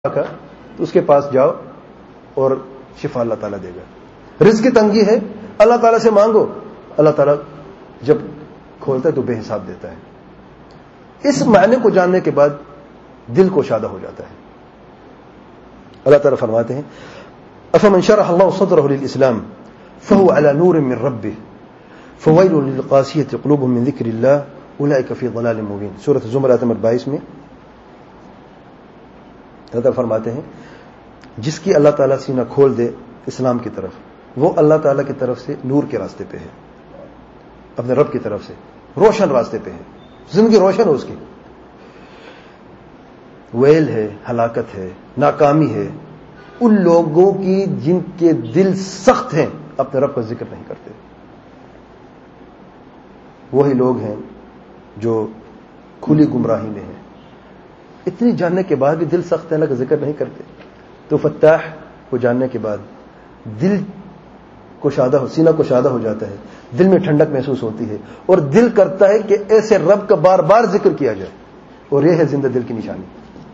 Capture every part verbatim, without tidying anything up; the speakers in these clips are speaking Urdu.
کا تو اس کے پاس جاؤ اور شفا اللہ تعالیٰ دے گا۔ رزق کی تنگی ہے، اللہ تعالیٰ سے مانگو، اللہ تعالیٰ جب کھولتا ہے تو بے حساب دیتا ہے۔ اس معنی کو جاننے کے بعد دل کو شادہ ہو جاتا ہے۔ اللہ تعالیٰ فرماتے ہیں افمن شرح اللہ صدرہ للاسلام فهو على نور من ربه فويل للقاسية قلوبهم من ذكر الله اولئك في ضلال مبين۔ سورۃ الزمر آیت نمبر بائیس میں اللہ تعالیٰ فرماتے ہیں جس کی اللہ تعالیٰ سینہ کھول دے اسلام کی طرف، وہ اللہ تعالیٰ کی طرف سے نور کے راستے پہ ہے، اپنے رب کی طرف سے روشن راستے پہ ہے، زندگی روشن ہے اس کی۔ ویل ہے، ہلاکت ہے، ناکامی ہے ان لوگوں کی جن کے دل سخت ہیں، اپنے رب کا ذکر نہیں کرتے۔ وہی لوگ ہیں جو کھلی گمراہی میں ہیں، اتنی جاننے کے بعد بھی دل سخت ہے، اللہ کا ذکر نہیں کرتے۔ تو فتاح کو جاننے کے بعد دل کو شادہ ہو، سینہ کو شادہ ہو جاتا ہے، دل میں ٹھنڈک محسوس ہوتی ہے، اور دل کرتا ہے کہ ایسے رب کا بار بار ذکر کیا جائے، اور یہ ہے زندہ دل کی نشانی۔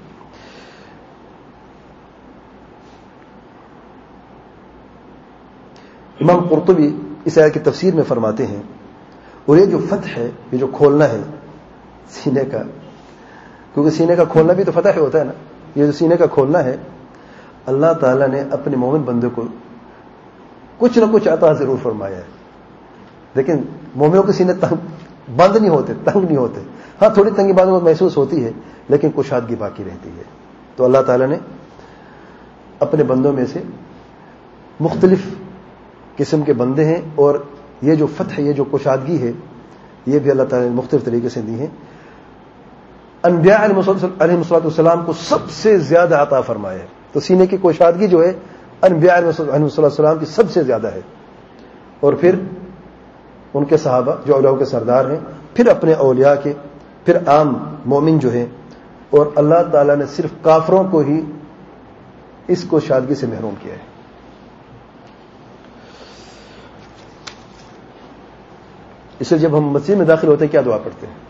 امام قرطبی اس آیت کی تفسیر میں فرماتے ہیں اور یہ جو فتح ہے، یہ جو کھولنا ہے سینے کا، کیونکہ سینے کا کھولنا بھی تو فتح ہوتا ہے نا، یہ جو سینے کا کھولنا ہے، اللہ تعالیٰ نے اپنے مومن بندے کو کچھ نہ کچھ عطا ضرور فرمایا ہے۔ لیکن مومنوں کے سینے تنگ بند نہیں ہوتے، تنگ نہیں ہوتے، ہاں تھوڑی تنگی بعد میں محسوس ہوتی ہے لیکن کشادگی باقی رہتی ہے۔ تو اللہ تعالیٰ نے اپنے بندوں میں سے مختلف قسم کے بندے ہیں، اور یہ جو فتح، یہ جو کشادگی ہے، یہ بھی اللہ تعالیٰ نے مختلف طریقے سے دی ہے۔ انبیاء علیہ السلام کو سب سے زیادہ عطا فرمایا ہے، تو سینے کی کشادگی جو ہے انبیاء علیہ السلام کی سب سے زیادہ ہے، اور پھر ان کے صحابہ جو اولیاء کے سردار ہیں، پھر اپنے اولیاء کے، پھر عام مومن جو ہیں، اور اللہ تعالیٰ نے صرف کافروں کو ہی اس کشادگی سے محروم کیا ہے۔ اس لیے جب ہم مسجد میں داخل ہوتے ہیں کیا دعا پڑھتے ہیں؟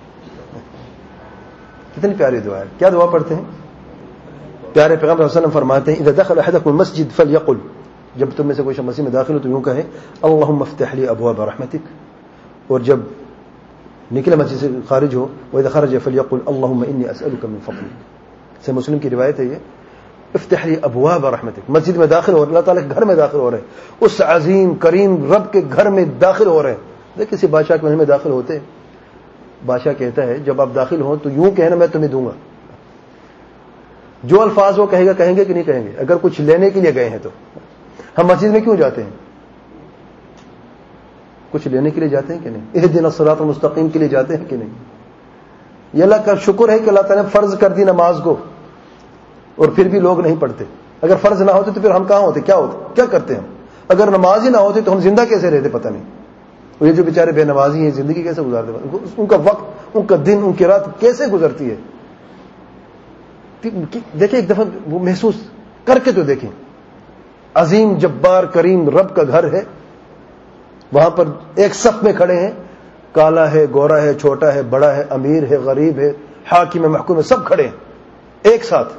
کتنی پیاری دعا ہے، کیا دعا پڑھتے ہیں؟ پیارے پیغمبر صلی اللہ علیہ وسلم فرماتے ہیں اذا دخل احدكم المسجد فليقل، جب تم میں سے کوئی شخص مسجد میں داخل ہو تو یوں کہے اللهم افتح لي ابواب رحمتك، اور جب نکلے مسجد سے خارج ہو واذا خرج فليقل اللهم اني اسالك من فضلك۔ سے مسلم کی روایت ہے یہ، افتح لي ابواب رحمتك، مسجد میں داخل ہو رہے، اللہ تعالیٰ کے گھر میں داخل ہو رہے ہیں، اس عظیم کریم رب کے گھر میں داخل ہو رہے ہیں۔ دیکھ کسی بادشاہ کے محل میں داخل ہوتے، بادشاہ کہتا ہے جب آپ داخل ہوں تو یوں کہنا میں تمہیں دوں گا، جو الفاظ وہ کہے گا کہیں گے کہ نہیں کہیں گے، اگر کچھ لینے کے لیے گئے ہیں تو۔ ہم مسجد میں کیوں جاتے ہیں؟ کچھ لینے کے لیے جاتے ہیں کہ نہیں؟ اہدنا الصراط المستقیم کے لیے جاتے ہیں کہ نہیں؟ یہ اللہ کا شکر ہے کہ اللہ تعالیٰ نے فرض کر دی نماز کو، اور پھر بھی لوگ نہیں پڑھتے۔ اگر فرض نہ ہوتے تو پھر ہم کہاں ہوتے، کیا ہوتے، کیا کرتے ہم؟ اگر نماز ہی نہ ہوتی تو ہم زندہ کیسے رہتے پتہ نہیں۔ اور یہ جو بیچارے بے نمازی ہیں زندگی کیسے گزارتے، ان کا وقت، ان کا دن، ان کی رات کیسے گزرتی ہے؟ دیکھیں ایک دفعہ وہ محسوس کر کے تو دیکھیں، عظیم جبار کریم رب کا گھر ہے، وہاں پر ایک صف میں کھڑے ہیں، کالا ہے، گورا ہے، چھوٹا ہے، بڑا ہے، امیر ہے، غریب ہے، حاکم ہے، محکوم ہے، سب کھڑے ہیں ایک ساتھ،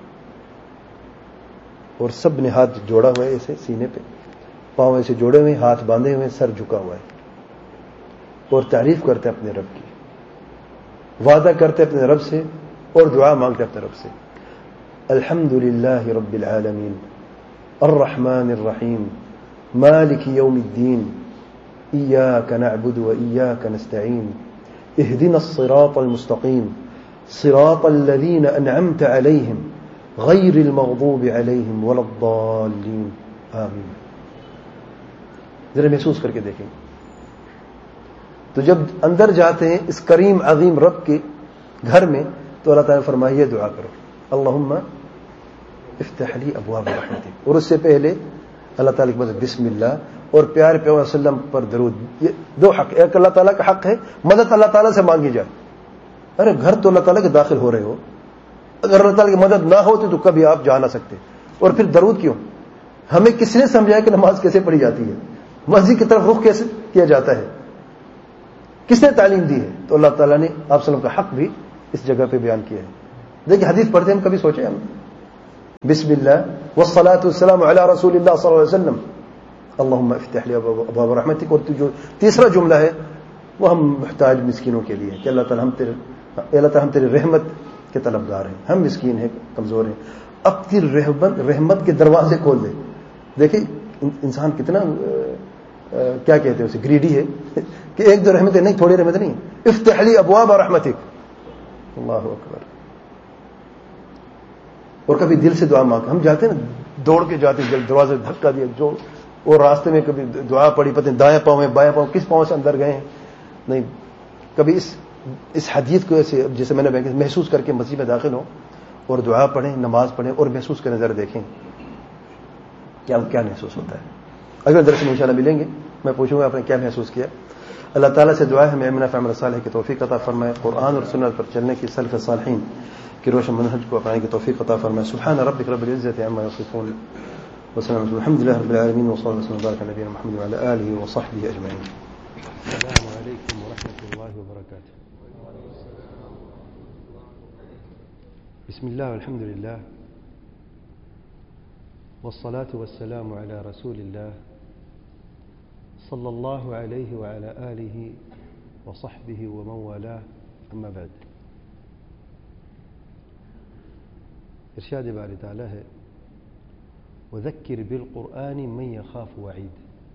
اور سب نے ہاتھ جوڑا ہوا ہے ایسے سینے پہ، پاؤں ایسے جوڑے ہوئے، ہاتھ باندھے ہوئے، سر جھکا ہوا ہے، اور تعریف کرتے اپنے رب کی، وعدہ کرتے اپنے رب سے، اور دعا مانگتے اپنے رب سے۔ الحمد للہ رب العالمین الرحمن الرحیم مالک یوم الدین ایاک نعبد و ایاک نستعین اہدنا الصراط المستقیم صراط الذین انعمت علیہم غیر المغضوب علیہم ولا الضالین آمین۔ ذرا محسوس کر کے دیکھیں، تو جب اندر جاتے ہیں اس کریم عظیم رب کے گھر میں تو اللہ تعالیٰ فرمائیے دعا کرو اللہم افتح لی ابواب رحمتک، اور اس سے پہلے اللہ تعالیٰ کی مدد بسم اللہ اور پیارے پیغمبر صلی اللہ علیہ وسلم پر درود۔ یہ دو حق، ایک اللہ تعالیٰ کا حق ہے مدد اللہ تعالیٰ سے مانگی جائے۔ ارے گھر تو اللہ تعالیٰ کے داخل ہو رہے ہو، اگر اللہ تعالیٰ کی مدد نہ ہوتی تو کبھی آپ جا نہ سکتے۔ اور پھر درود کیوں؟ ہمیں کس نے سمجھایا کہ نماز کیسے پڑھی جاتی ہے، مسجد کی طرف رخ کیسے کیا جاتا ہے، کس نے تعلیم دی ہے؟ تو اللہ تعالیٰ نے آپ صلی اللہ علیہ وسلم کا حق بھی اس جگہ پہ بیان کیا ہے۔ دیکھیں حدیث پڑھتے ہیں ہم، کبھی سوچے ہم بسم اللہ والصلاة والسلام علی رسول اللہ صلی اللہ علیہ وسلم اللہم افتح لی ابواب رحمتک. اور جو تیسرا جملہ ہے وہ ہم محتاج مسکینوں کے لیے کہ اللہ تعالی ہم تیرے اللہ تعالی ہم تیرے رحمت کے طلبگار ہیں, ہم مسکین ہیں, کمزور ہیں, اب تیری رحمت رحمت کے دروازے کھول دے. دیکھیں انسان کتنا کیا کہتے ہیں اسے, گریڈی ہے کہ ایک دو رحمتیں نہیں, تھوڑی رحمتیں نہیں. افتح لی ابواب رحمتک, اللہ اکبر. اور کبھی دل سے دعا مانگ, ہم جاتے ہیں نا دوڑ کے جاتے ہیں, دروازے دھکا دیا جو, اور راستے میں کبھی دعا پڑی, پتہ نہیں دائیں پاؤں میں بائیں پاؤں کس پاؤں سے اندر گئے ہیں نہیں. کبھی اس اس حدیث کو ایسے جیسے میں نے محسوس کر کے مسجد میں داخل ہوں اور دعا پڑھیں, نماز پڑھیں اور محسوس کریں, ذرا دیکھیں کیا کیا محسوس ہوتا ہے. اگلے درس میں انشاءاللہ ملیں گے, میں پوچھوں گا آپ نے کیا محسوس کیا. اللہ تعالیٰ سے دعا ہے ہمیں امن فعمل صالح کی توفیق عطا فرمائے, قرآن اور سنت پر چلنے کی, سلف صالحین کی روشن منہج کو اپنانے کی توفیق عطا فرمائے. سبحان ربک رب العزة عما یصفون وسلام الحمد لله رب العالمین وصلی اللہ وسلم على نبینا محمد وعلى آله وصحبه اجمعین. السلام علیکم ورحمۃ اللہ وبرکاتہ. بسم اللہ والحمد للہ والصلاة والسلام على رسول اللہ صلی اللہ علیہ وعلى آلہ وصحبہ ومن والاه, اما بعد. ارشاد باری تعالی ہے وذکر بالقرآن من یخاف وعید,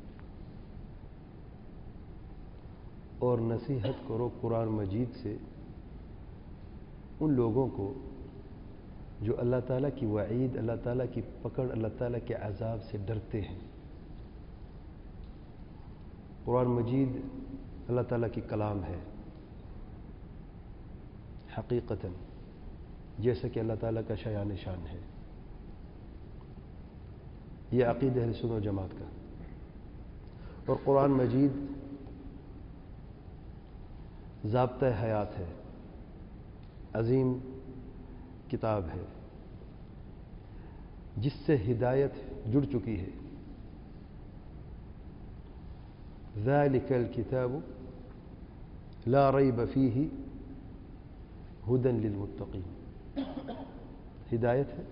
اور نصیحت کرو قرآن مجید سے ان لوگوں کو جو اللہ تعالیٰ کی وعید, اللہ تعالیٰ کی پکڑ, اللہ تعالیٰ کے عذاب سے ڈرتے ہیں. قرآن مجید اللہ تعالیٰ کی کلام ہے حقیقتاً, جیسا کہ اللہ تعالیٰ کا شایان نشان ہے. یہ عقیدہ اہل سنت و جماعت کا. اور قرآن مجید ضابطہ حیات ہے, عظیم کتاب ہے جس سے ہدایت جڑ چکی ہے. ذالک الکتاب لا ریب فیہ ھدی للمتقین. ہدایت ہے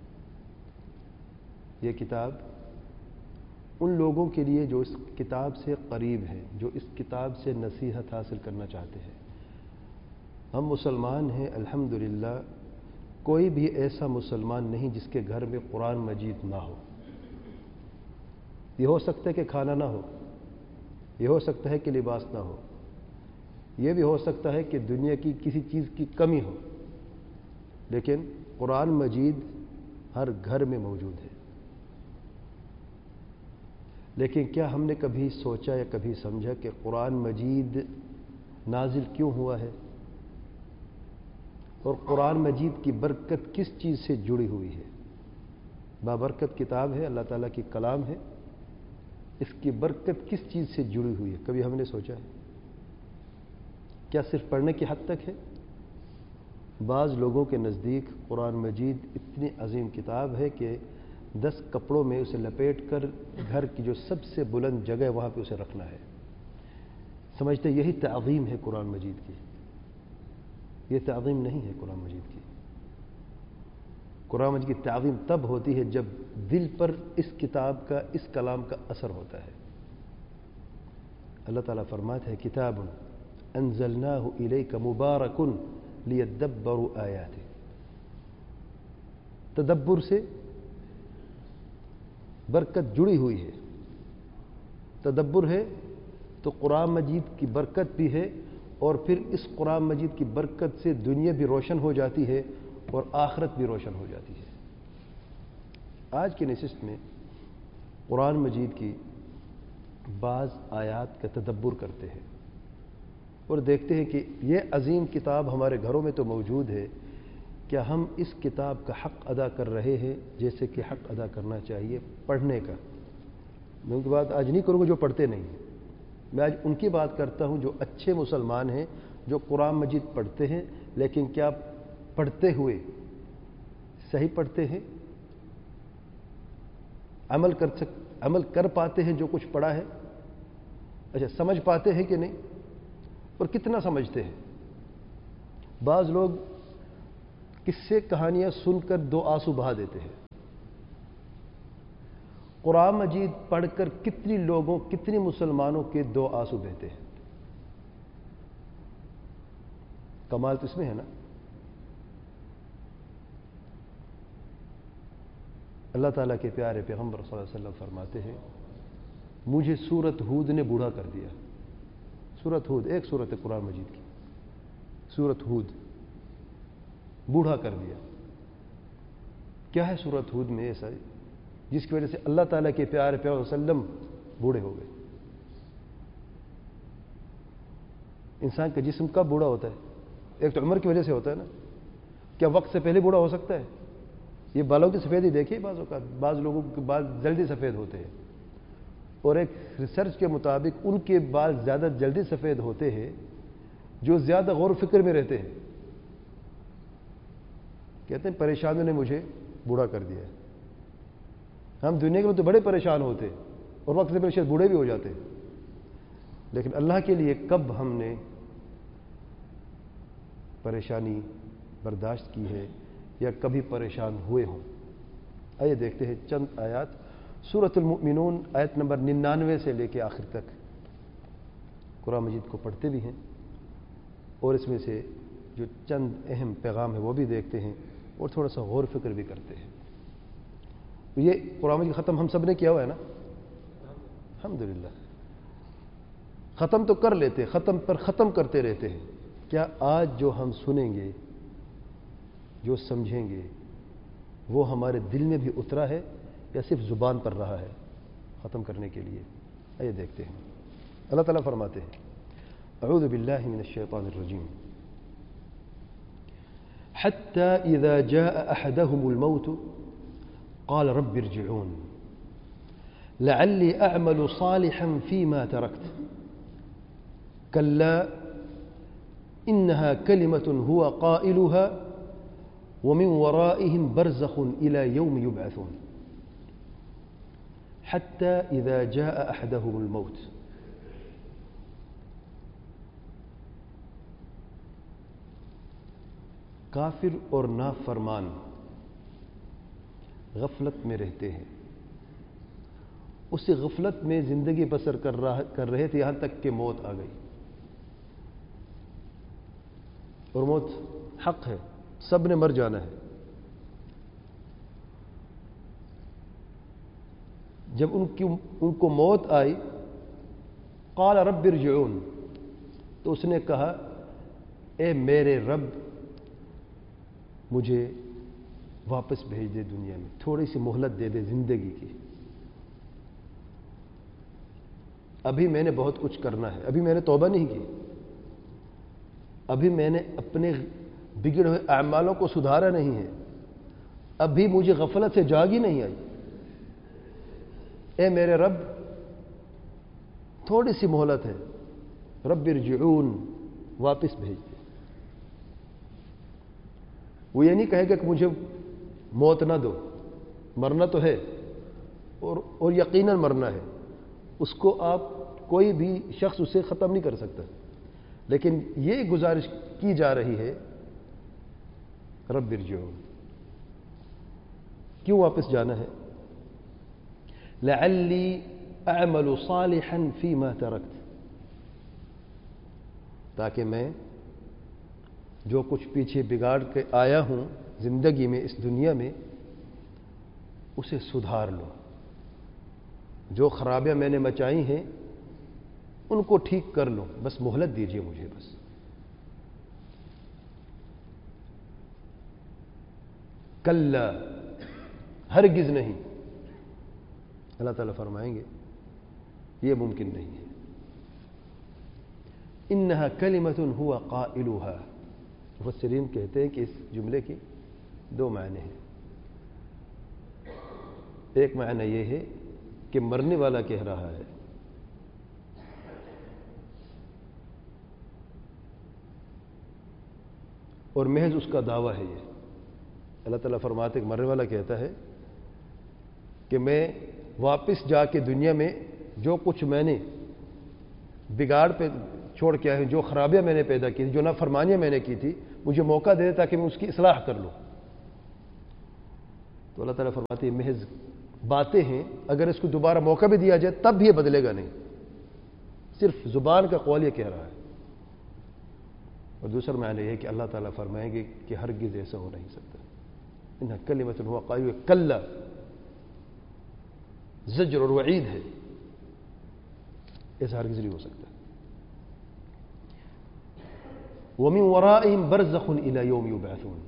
یہ کتاب ان لوگوں کے لیے جو اس کتاب سے قریب ہیں, جو اس کتاب سے نصیحت حاصل کرنا چاہتے ہیں. ہم مسلمان ہیں الحمدللہ, کوئی بھی ایسا مسلمان نہیں جس کے گھر میں قرآن مجید نہ ہو. یہ ہو سکتا ہے کہ کھانا نہ ہو, یہ ہو سکتا ہے کہ لباس نہ ہو, یہ بھی ہو سکتا ہے کہ دنیا کی کسی چیز کی کمی ہو, لیکن قرآن مجید ہر گھر میں موجود ہے. لیکن کیا ہم نے کبھی سوچا یا کبھی سمجھا کہ قرآن مجید نازل کیوں ہوا ہے, اور قرآن مجید کی برکت کس چیز سے جڑی ہوئی ہے؟ بابرکت کتاب ہے, اللہ تعالیٰ کی کلام ہے, اس کی برکت کس چیز سے جڑی ہوئی ہے؟ کبھی ہم نے سوچا ہے؟ کیا صرف پڑھنے کی حد تک ہے؟ بعض لوگوں کے نزدیک قرآن مجید اتنی عظیم کتاب ہے کہ دس کپڑوں میں اسے لپیٹ کر گھر کی جو سب سے بلند جگہ ہے وہاں پہ اسے رکھنا ہے. سمجھتے یہی تعظیم ہے قرآن مجید کی. یہ تعظیم نہیں ہے قرآن مجید کی. قرآن مجید کی تعظیم تب ہوتی ہے جب دل پر اس کتاب کا, اس کلام کا اثر ہوتا ہے. اللہ تعالیٰ فرماتے ہیں کتاب انزلناہ الیک مبارک لیدبروا آیاتہ. تدبر سے برکت جڑی ہوئی ہے. تدبر ہے تو قرآن مجید کی برکت بھی ہے, اور پھر اس قرآن مجید کی برکت سے دنیا بھی روشن ہو جاتی ہے اور آخرت بھی روشن ہو جاتی ہے. آج کی نشست میں قرآن مجید کی بعض آیات کا تدبر کرتے ہیں اور دیکھتے ہیں کہ یہ عظیم کتاب ہمارے گھروں میں تو موجود ہے, کیا ہم اس کتاب کا حق ادا کر رہے ہیں جیسے کہ حق ادا کرنا چاہیے پڑھنے کا؟ میں ان کی بات آج نہیں کروں گا جو پڑھتے نہیں ہیں, میں آج ان کی بات کرتا ہوں جو اچھے مسلمان ہیں, جو قرآن مجید پڑھتے ہیں, لیکن کیا پڑھتے ہوئے صحیح پڑھتے ہیں؟ عمل کر سک عمل کر پاتے ہیں جو کچھ پڑھا ہے؟ اچھا سمجھ پاتے ہیں کہ نہیں, اور کتنا سمجھتے ہیں؟ بعض لوگ قصے کہانیاں سن کر دو آنسو بہا دیتے ہیں. قرآن مجید پڑھ کر کتنی لوگوں کتنی مسلمانوں کے دو آنسو بہتے ہیں. کمال تو اس میں ہے نا. اللہ تعالیٰ کے پیارے پیغمبر صلی اللہ علیہ وسلم فرماتے ہیں مجھے سورت ہود نے بوڑھا کر دیا. سورت ہود ایک سورت ہے قرآن مجید کی. سورت ہود بوڑھا کر دیا. کیا ہے سورت ہود میں ایسا جس کی وجہ سے اللہ تعالیٰ کے پیارے پیغمبر صلی اللہ علیہ وسلم بوڑھے ہو گئے؟ انسان کا جسم کب بوڑھا ہوتا ہے؟ ایک تو عمر کی وجہ سے ہوتا ہے نا. کیا وقت سے پہلے بوڑھا ہو سکتا ہے؟ یہ بالوں کی سفیدی دیکھیے بعض اوقات بعض لوگوں کے بال جلدی سفید ہوتے ہیں اور ایک ریسرچ کے مطابق ان کے بال زیادہ جلدی سفید ہوتے ہیں جو زیادہ غور و فکر میں رہتے ہیں. کہتے ہیں پریشانوں نے مجھے بوڑھا کر دیا ہے. ہم دنیا کے میں تو بڑے پریشان ہوتے اور وقت سے پہلے بوڑھے بھی ہو جاتے, لیکن اللہ کے لیے کب ہم نے پریشانی برداشت کی ہے یا کبھی پریشان ہوئے ہوں؟ آئیے دیکھتے ہیں چند آیات سورۃ المؤمنون آیت نمبر ننانوے سے لے کے آخر تک. قرآن مجید کو پڑھتے بھی ہیں اور اس میں سے جو چند اہم پیغام ہے وہ بھی دیکھتے ہیں اور تھوڑا سا غور فکر بھی کرتے ہیں. یہ قرآن مجید ختم ہم سب نے کیا ہوا ہے نا الحمدللہ. ختم تو کر لیتے, ختم پر ختم کرتے رہتے ہیں. کیا آج جو ہم سنیں گے جو سمجھیں گے وہ ہمارے دل میں بھی اترا ہے یا صرف زبان پر رہا ہے ختم کرنے کے لیے؟ آئیے دیکھتے ہیں. اللہ تعالیٰ فرماتے ہیں اعوذ باللہ من الشیطان الرجیم حتی اذا جاء احدهم الموت قال رب ارجعون لعلی اعمل صالحا فيما تركت كلا انها كلمة هو قائلها ومن ورائهم برزخ إلى يوم يبعثون حتى إذا جاء أحدهم الموت. کافر اور نافرمان غفلت میں رہتے ہیں. اسی غفلت میں زندگی بسر کر رہا کر رہے تھے یہاں تک کہ موت آ گئی. اور موت حق ہے, سب نے مر جانا ہے. جب ان کی ان کو موت آئی قال رب ارجعون تو اس نے کہا اے میرے رب مجھے واپس بھیج دے دنیا میں, تھوڑی سی مہلت دے دے زندگی کی. ابھی میں نے بہت کچھ کرنا ہے, ابھی میں نے توبہ نہیں کی, ابھی میں نے اپنے بگڑے ہوئے اعمالوں کو سدھارا نہیں ہے, ابھی مجھے غفلت سے جاگ ہی نہیں آئی. اے میرے رب تھوڑی سی مہلت ہے, رب ارجعون واپس بھیج دے. وہ یہ نہیں کہے گا کہ مجھے موت نہ دو, مرنا تو ہے اور اور یقیناً مرنا ہے. اس کو آپ کوئی بھی شخص اسے ختم نہیں کر سکتا, لیکن یہ گزارش کی جا رہی ہے رب ارجعون. کیوں واپس جانا ہے؟ لعلی اعمل صالحا فیما ترکت, تاکہ میں جو کچھ پیچھے بگاڑ کے آیا ہوں زندگی میں اس دنیا میں اسے سدھار لوں. جو خرابیاں میں نے مچائی ہیں ان کو ٹھیک کر لوں, بس مہلت دیجیے مجھے بس. کلا ہرگز نہیں. اللہ تعالیٰ فرمائیں گے یہ ممکن نہیں ہے. انہا کلمۃ هو قائلها. مفسرین کہتے ہیں کہ اس جملے کی دو معنی ہیں. ایک معنی یہ ہے کہ مرنے والا کہہ رہا ہے, اور محض اس کا دعویٰ ہے یہ. اللہ تعالیٰ فرماتے کہ مرنے والا کہتا ہے کہ میں واپس جا کے دنیا میں جو کچھ میں نے بگاڑ پہ چھوڑ کے آیا ہوں, جو خرابیاں میں نے پیدا کی تھی, جو نافرمانیاں میں نے کی تھی, مجھے موقع دے دے تاکہ میں اس کی اصلاح کر لوں. تو اللہ تعالیٰ فرماتے ہیں محض باتیں ہیں، اگر اس کو دوبارہ موقع بھی دیا جائے تب بھی یہ بدلے گا نہیں، صرف زبان کا قول یہ کہہ رہا ہے. اور دوسرا معنی یہ ہے کہ اللہ تعالیٰ فرمائیں گے کہ ہرگز ایسا ہو نہیں سکتا. انہا کلمۃ ہوا قائل، کلا زجر اور وعید ہے، ایسا ہرگز نہیں ہو سکتا. وَمِن وَرَائِهِمْ بَرْزَخٌ إِلَى يَوْمِ يُبْعَثُونَ.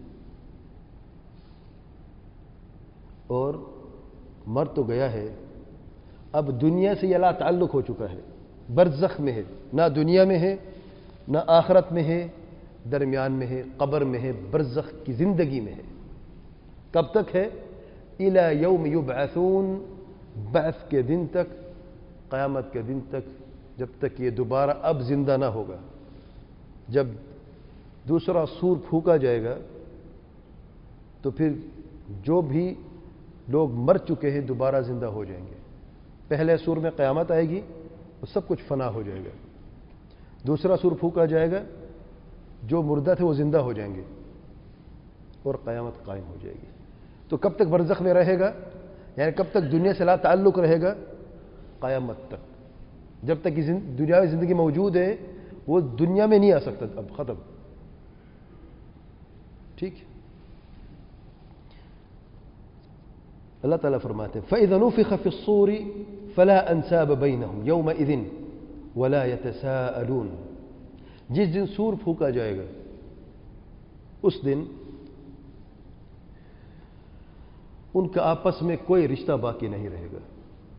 اور مر تو گیا ہے، اب دنیا سے یہ لا تعلق ہو چکا ہے، برزخ میں ہے، نہ دنیا میں ہے نہ آخرت میں ہے، درمیان میں ہے، قبر میں ہے، برزخ کی زندگی میں ہے. کب تک ہے؟ إِلَى يَوْمِ يُبْعَثُونَ، بعث کے دن تک، قیامت کے دن تک، جب تک یہ دوبارہ اب زندہ نہ ہوگا. جب دوسرا سور پھونکا جائے گا تو پھر جو بھی لوگ مر چکے ہیں دوبارہ زندہ ہو جائیں گے. پہلے سور میں قیامت آئے گی، وہ سب کچھ فنا ہو جائے گا. دوسرا سور پھونکا جائے گا، جو مردہ تھے وہ زندہ ہو جائیں گے اور قیامت قائم ہو جائے گی. تو کب تک برزخ میں رہے گا؟ یعنی کب تک دنیا سے لا تعلق رہے گا؟ قیامت تک. جب تک دنیاوی زندگی موجود ہے وہ دنیا میں نہیں آ سکتا، اب ختم. ٹھیک ہے. اللہ تعالیٰ فرماتے ہیں فَإِذَا نُفِخَ فِي الصُّورِ فَلَا أَنْسَابَ بَيْنَهُمْ يَوْمَئِذٍ وَلَا يَتَسَاءَلُونَ. جس دن سور پھونکا جائے گا اس دن ان کا آپس میں کوئی رشتہ باقی نہیں رہے گا.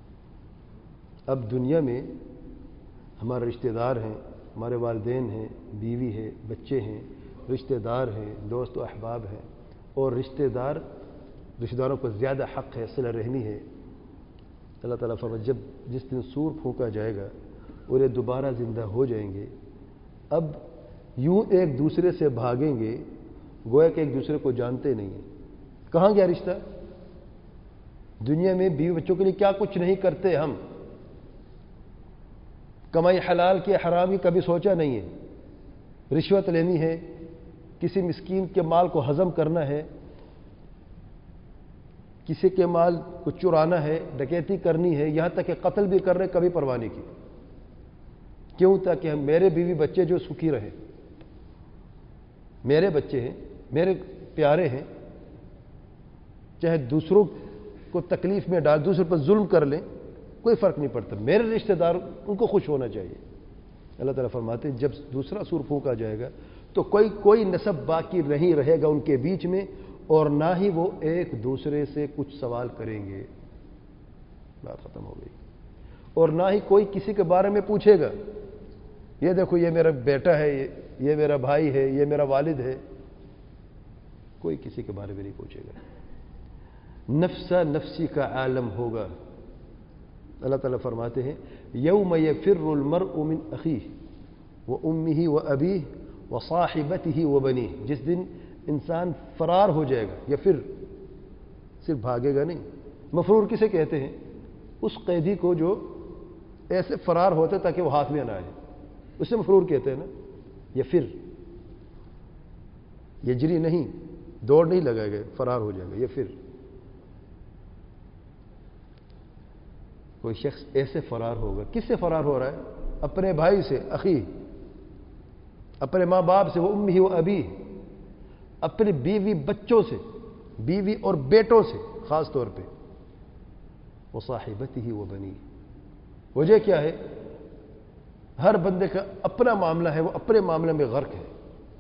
اب دنیا میں ہمارے رشتہ دار ہیں، ہمارے والدین ہیں، بیوی ہے، بچے ہیں، رشتہ دار ہیں، دوست و احباب ہیں، اور رشتہ دار رشتہ داروں کو زیادہ حق ہے، صلہ رحمی ہے. اللہ تعالیٰ فرماتا جب جس دن سور پھونکا جائے گا اور یہ دوبارہ زندہ ہو جائیں گے، اب یوں ایک دوسرے سے بھاگیں گے گویا کہ ایک دوسرے کو جانتے نہیں ہیں. کہاں گیا رشتہ؟ دنیا میں بیوی بچوں کے لیے کیا کچھ نہیں کرتے ہم. کمائی حلال کی حرام کی کبھی سوچا نہیں ہے. رشوت لینی ہے، کسی مسکین کے مال کو ہضم کرنا ہے، کسی کے مال کو چرانا ہے، ڈکیتی کرنی ہے، یہاں تک کہ قتل بھی کر رہے کبھی پرواہ نہیں کی. کیوں؟ تاکہ ہم میرے بیوی بچے جو سکھی رہیں. میرے بچے ہیں، میرے پیارے ہیں، چاہے دوسروں کو تکلیف میں ڈال، دوسرے پر ظلم کر لیں، کوئی فرق نہیں پڑتا. میرے رشتہ دار ان کو خوش ہونا چاہیے. اللہ تعالیٰ فرماتے ہیں جب دوسرا سور پھونکا جائے گا تو کوئی کوئی نسب باقی نہیں رہے گا ان کے بیچ میں، اور نہ ہی وہ ایک دوسرے سے کچھ سوال کریں گے. بات ختم ہو گئی. اور نہ ہی کوئی کسی کے بارے میں پوچھے گا، یہ دیکھو یہ میرا بیٹا ہے، یہ میرا بھائی ہے، یہ میرا والد ہے. کوئی کسی کے بارے میں نہیں پوچھے گا. نفسا نفسی کا عالم ہوگا. اللہ تعالیٰ فرماتے ہیں یوم یفر المرء من اخیہ وامہ وابیہ وصاحبتہ وبنیہ. جس دن انسان فرار ہو جائے گا. یفر صرف بھاگے گا نہیں. مفرور کسے کہتے ہیں؟ اس قیدی کو جو ایسے فرار ہوتا ہے تاکہ وہ ہاتھ میں نہ آئے، اسے مفرور کہتے ہیں نا. یفر یجری نہیں، دوڑ نہیں لگائے گا، فرار ہو جائے گا. یفر کوئی شخص ایسے فرار ہوگا. کس سے فرار ہو رہا ہے؟ اپنے بھائی سے، اخی، اپنے ماں باپ سے، وہ امی و ابی، اپنے بیوی بچوں سے، بیوی اور بیٹوں سے خاص طور پہ، وہ صاحبتہ ہی وہ بنی. وجہ کیا ہے؟ ہر بندے کا اپنا معاملہ ہے، وہ اپنے معاملے میں غرق ہے.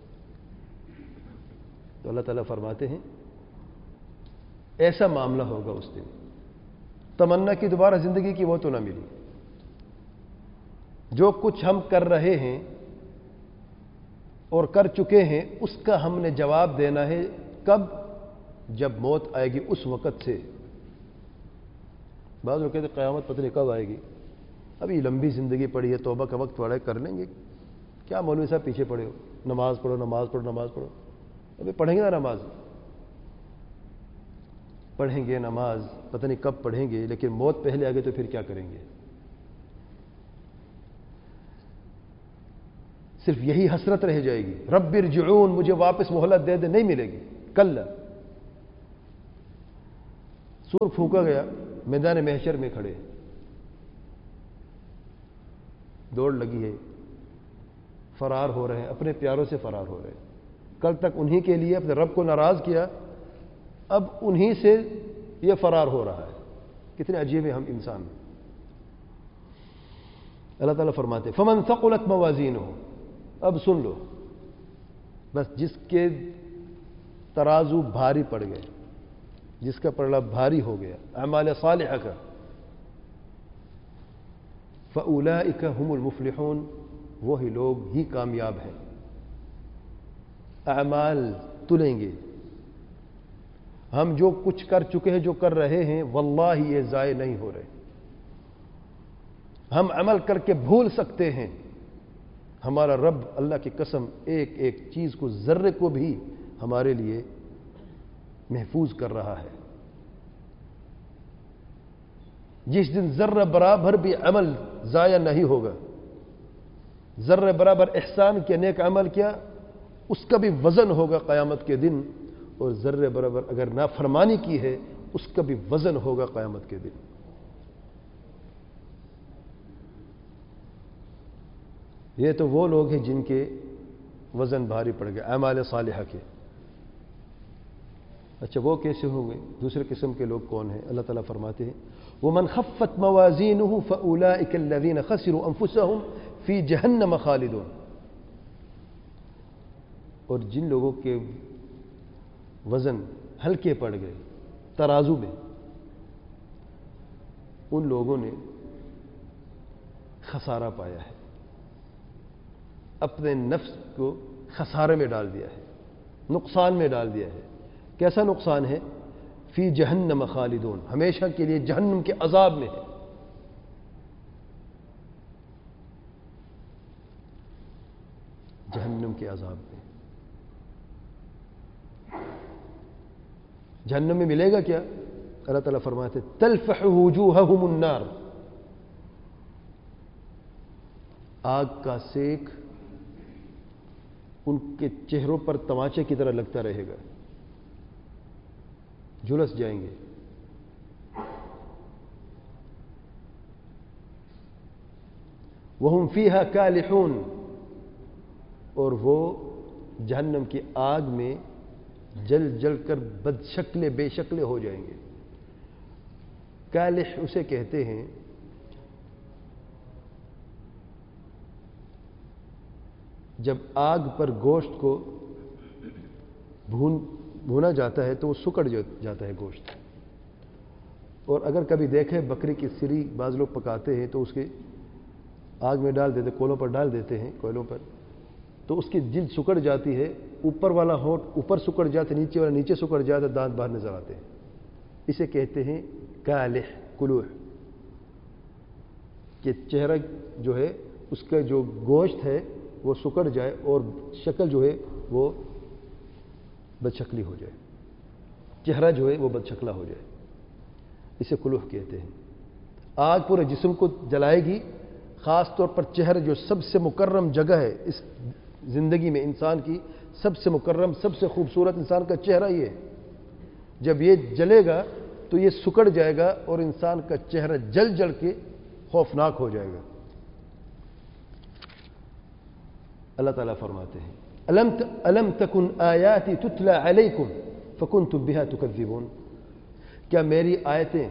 تو اللہ تعالیٰ فرماتے ہیں ایسا معاملہ ہوگا اس دن. تمنا کی دوبارہ زندگی کی وہ تو نہ ملی. جو کچھ ہم کر رہے ہیں اور کر چکے ہیں اس کا ہم نے جواب دینا ہے. کب؟ جب موت آئے گی اس وقت سے. بعض لوگ کہتے ہیں قیامت پتہ نہیں کب آئے گی، ابھی لمبی زندگی پڑی ہے، توبہ کا وقت پڑا ہے، کر لیں گے. کیا مولوی صاحب پیچھے پڑے ہو؟ نماز پڑھو نماز پڑھو نماز پڑھو. ابھی پڑھیں گے نا نماز، پڑھیں گے نماز، پتہ نہیں کب پڑھیں گے، لیکن موت پہلے آ گئی تو پھر کیا کریں گے؟ صرف یہی حسرت رہ جائے گی، رب ارجعون، مجھے واپس مہلت دے دے، نہیں ملے گی۔ کلا، سور پھونکا گیا، میدان محشر میں کھڑے، دوڑ لگی ہے، فرار ہو رہے ہیں، اپنے پیاروں سے فرار ہو رہے ہیں۔ کل تک انہی کے لیے اپنے رب کو ناراض کیا، اب انہی سے یہ فرار ہو رہا ہے۔ کتنے عجیب ہیں ہم انسان۔ اللہ تعالیٰ فرماتے فمن ثقلت موازینہ، اب سن لو، بس جس کے ترازو بھاری پڑ گئے، جس کا پلڑا بھاری ہو گیا اعمال صالحہ کا، فاولئک هم المفلحون، وہی لوگ ہی کامیاب ہیں۔ اعمال تلیں گے، ہم جو کچھ کر چکے ہیں، جو کر رہے ہیں، واللہ یہ ضائع نہیں ہو رہے۔ ہم عمل کر کے بھول سکتے ہیں، ہمارا رب اللہ کی قسم ایک ایک چیز کو، ذرے کو بھی ہمارے لیے محفوظ کر رہا ہے۔ جس دن ذرہ برابر بھی عمل ضائع نہیں ہوگا، ذرہ برابر احسان کیا، نیک عمل کیا، اس کا بھی وزن ہوگا قیامت کے دن، اور ذرہ برابر اگر نافرمانی کی ہے، اس کا بھی وزن ہوگا قیامت کے دن۔ یہ تو وہ لوگ ہیں جن کے وزن بھاری پڑ گئے اعمال صالحہ کے۔ اچھا وہ کیسے ہوں گے؟ دوسرے قسم کے لوگ کون ہیں؟ اللہ تعالیٰ فرماتے ہیں وَمَنْ خَفَّتْ مَوَازِينُهُ فَأُولَئِكَ الَّذِينَ خَسِرُوا أَنفُسَهُمْ فِي جَهَنَّمَ خَالِدُونَ۔ اور جن لوگوں کے وزن ہلکے پڑ گئے ترازو میں، ان لوگوں نے خسارہ پایا ہے، اپنے نفس کو خسارے میں ڈال دیا ہے، نقصان میں ڈال دیا ہے۔ کیسا نقصان ہے؟ فی جہنم خالدون، ہمیشہ کے لیے جہنم کے عذاب میں ہے۔ جہنم کے عذاب میں، جہنم میں ملے گا کیا؟ اللہ تعالیٰ فرماتے تلفح وجوہہم النار، آگ کا سیک ان کے چہروں پر تماچے کی طرح لگتا رہے گا، جھلس جائیں گے۔ وَهُمْ فِيهَا كَالِحُونَ، اور وہ جہنم کی آگ میں جل جل کر بد شکلے بے شکلے ہو جائیں گے۔ کالح اسے کہتے ہیں جب آگ پر گوشت کو بھون بھونا جاتا ہے تو وہ سکڑ جاتا ہے گوشت، اور اگر کبھی دیکھے بکری کی سری بعض لوگ پکاتے ہیں تو اس کے آگ میں ڈال دیتے، کولوں پر ڈال دیتے ہیں، کوئلوں پر، تو اس کی جلد سکڑ جاتی ہے، اوپر والا ہونٹ اوپر سکڑ جاتا ہے، نیچے والا نیچے سکڑ جاتا ہے، دانت باہر نظر آتے ہیں۔ اسے کہتے ہیں کالح، کلوح، کہ چہرہ جو ہے اس کا جو گوشت ہے وہ سکڑ جائے اور شکل جو ہے وہ بدشکلی ہو جائے، چہرہ جو ہے وہ بدشکلا ہو جائے، اسے کلوح کہتے ہیں۔ آگ پورے جسم کو جلائے گی، خاص طور پر چہرہ جو سب سے مکرم جگہ ہے اس زندگی میں، انسان کی سب سے مکرم سب سے خوبصورت انسان کا چہرہ یہ ہے، جب یہ جلے گا تو یہ سکڑ جائے گا اور انسان کا چہرہ جل جل کے خوفناک ہو جائے گا۔ اللہ تعالیٰ فرماتے ہیں الم تکن آیاتی تتلی علیکم فکنتم بها تکذبون، کیا میری آیتیں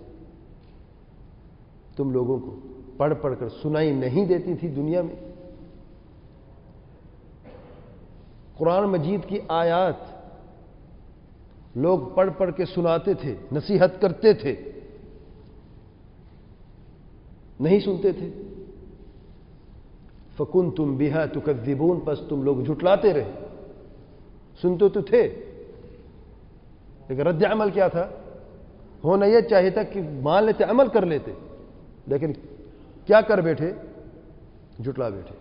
تم لوگوں کو پڑھ پڑھ کر سنائی نہیں دیتی تھی دنیا میں؟ قرآن مجید کی آیات لوگ پڑھ پڑھ کے سناتے تھے، نصیحت کرتے تھے، نہیں سنتے تھے۔ فکنتم بها تکذبون، پس تم لوگ جھٹلاتے رہے، سنتے تو تھے لیکن رد عمل کیا تھا؟ ہونا یہ چاہیے تھا کہ مان لیتے، عمل کر لیتے، لیکن کیا کر بیٹھے؟ جھٹلا بیٹھے۔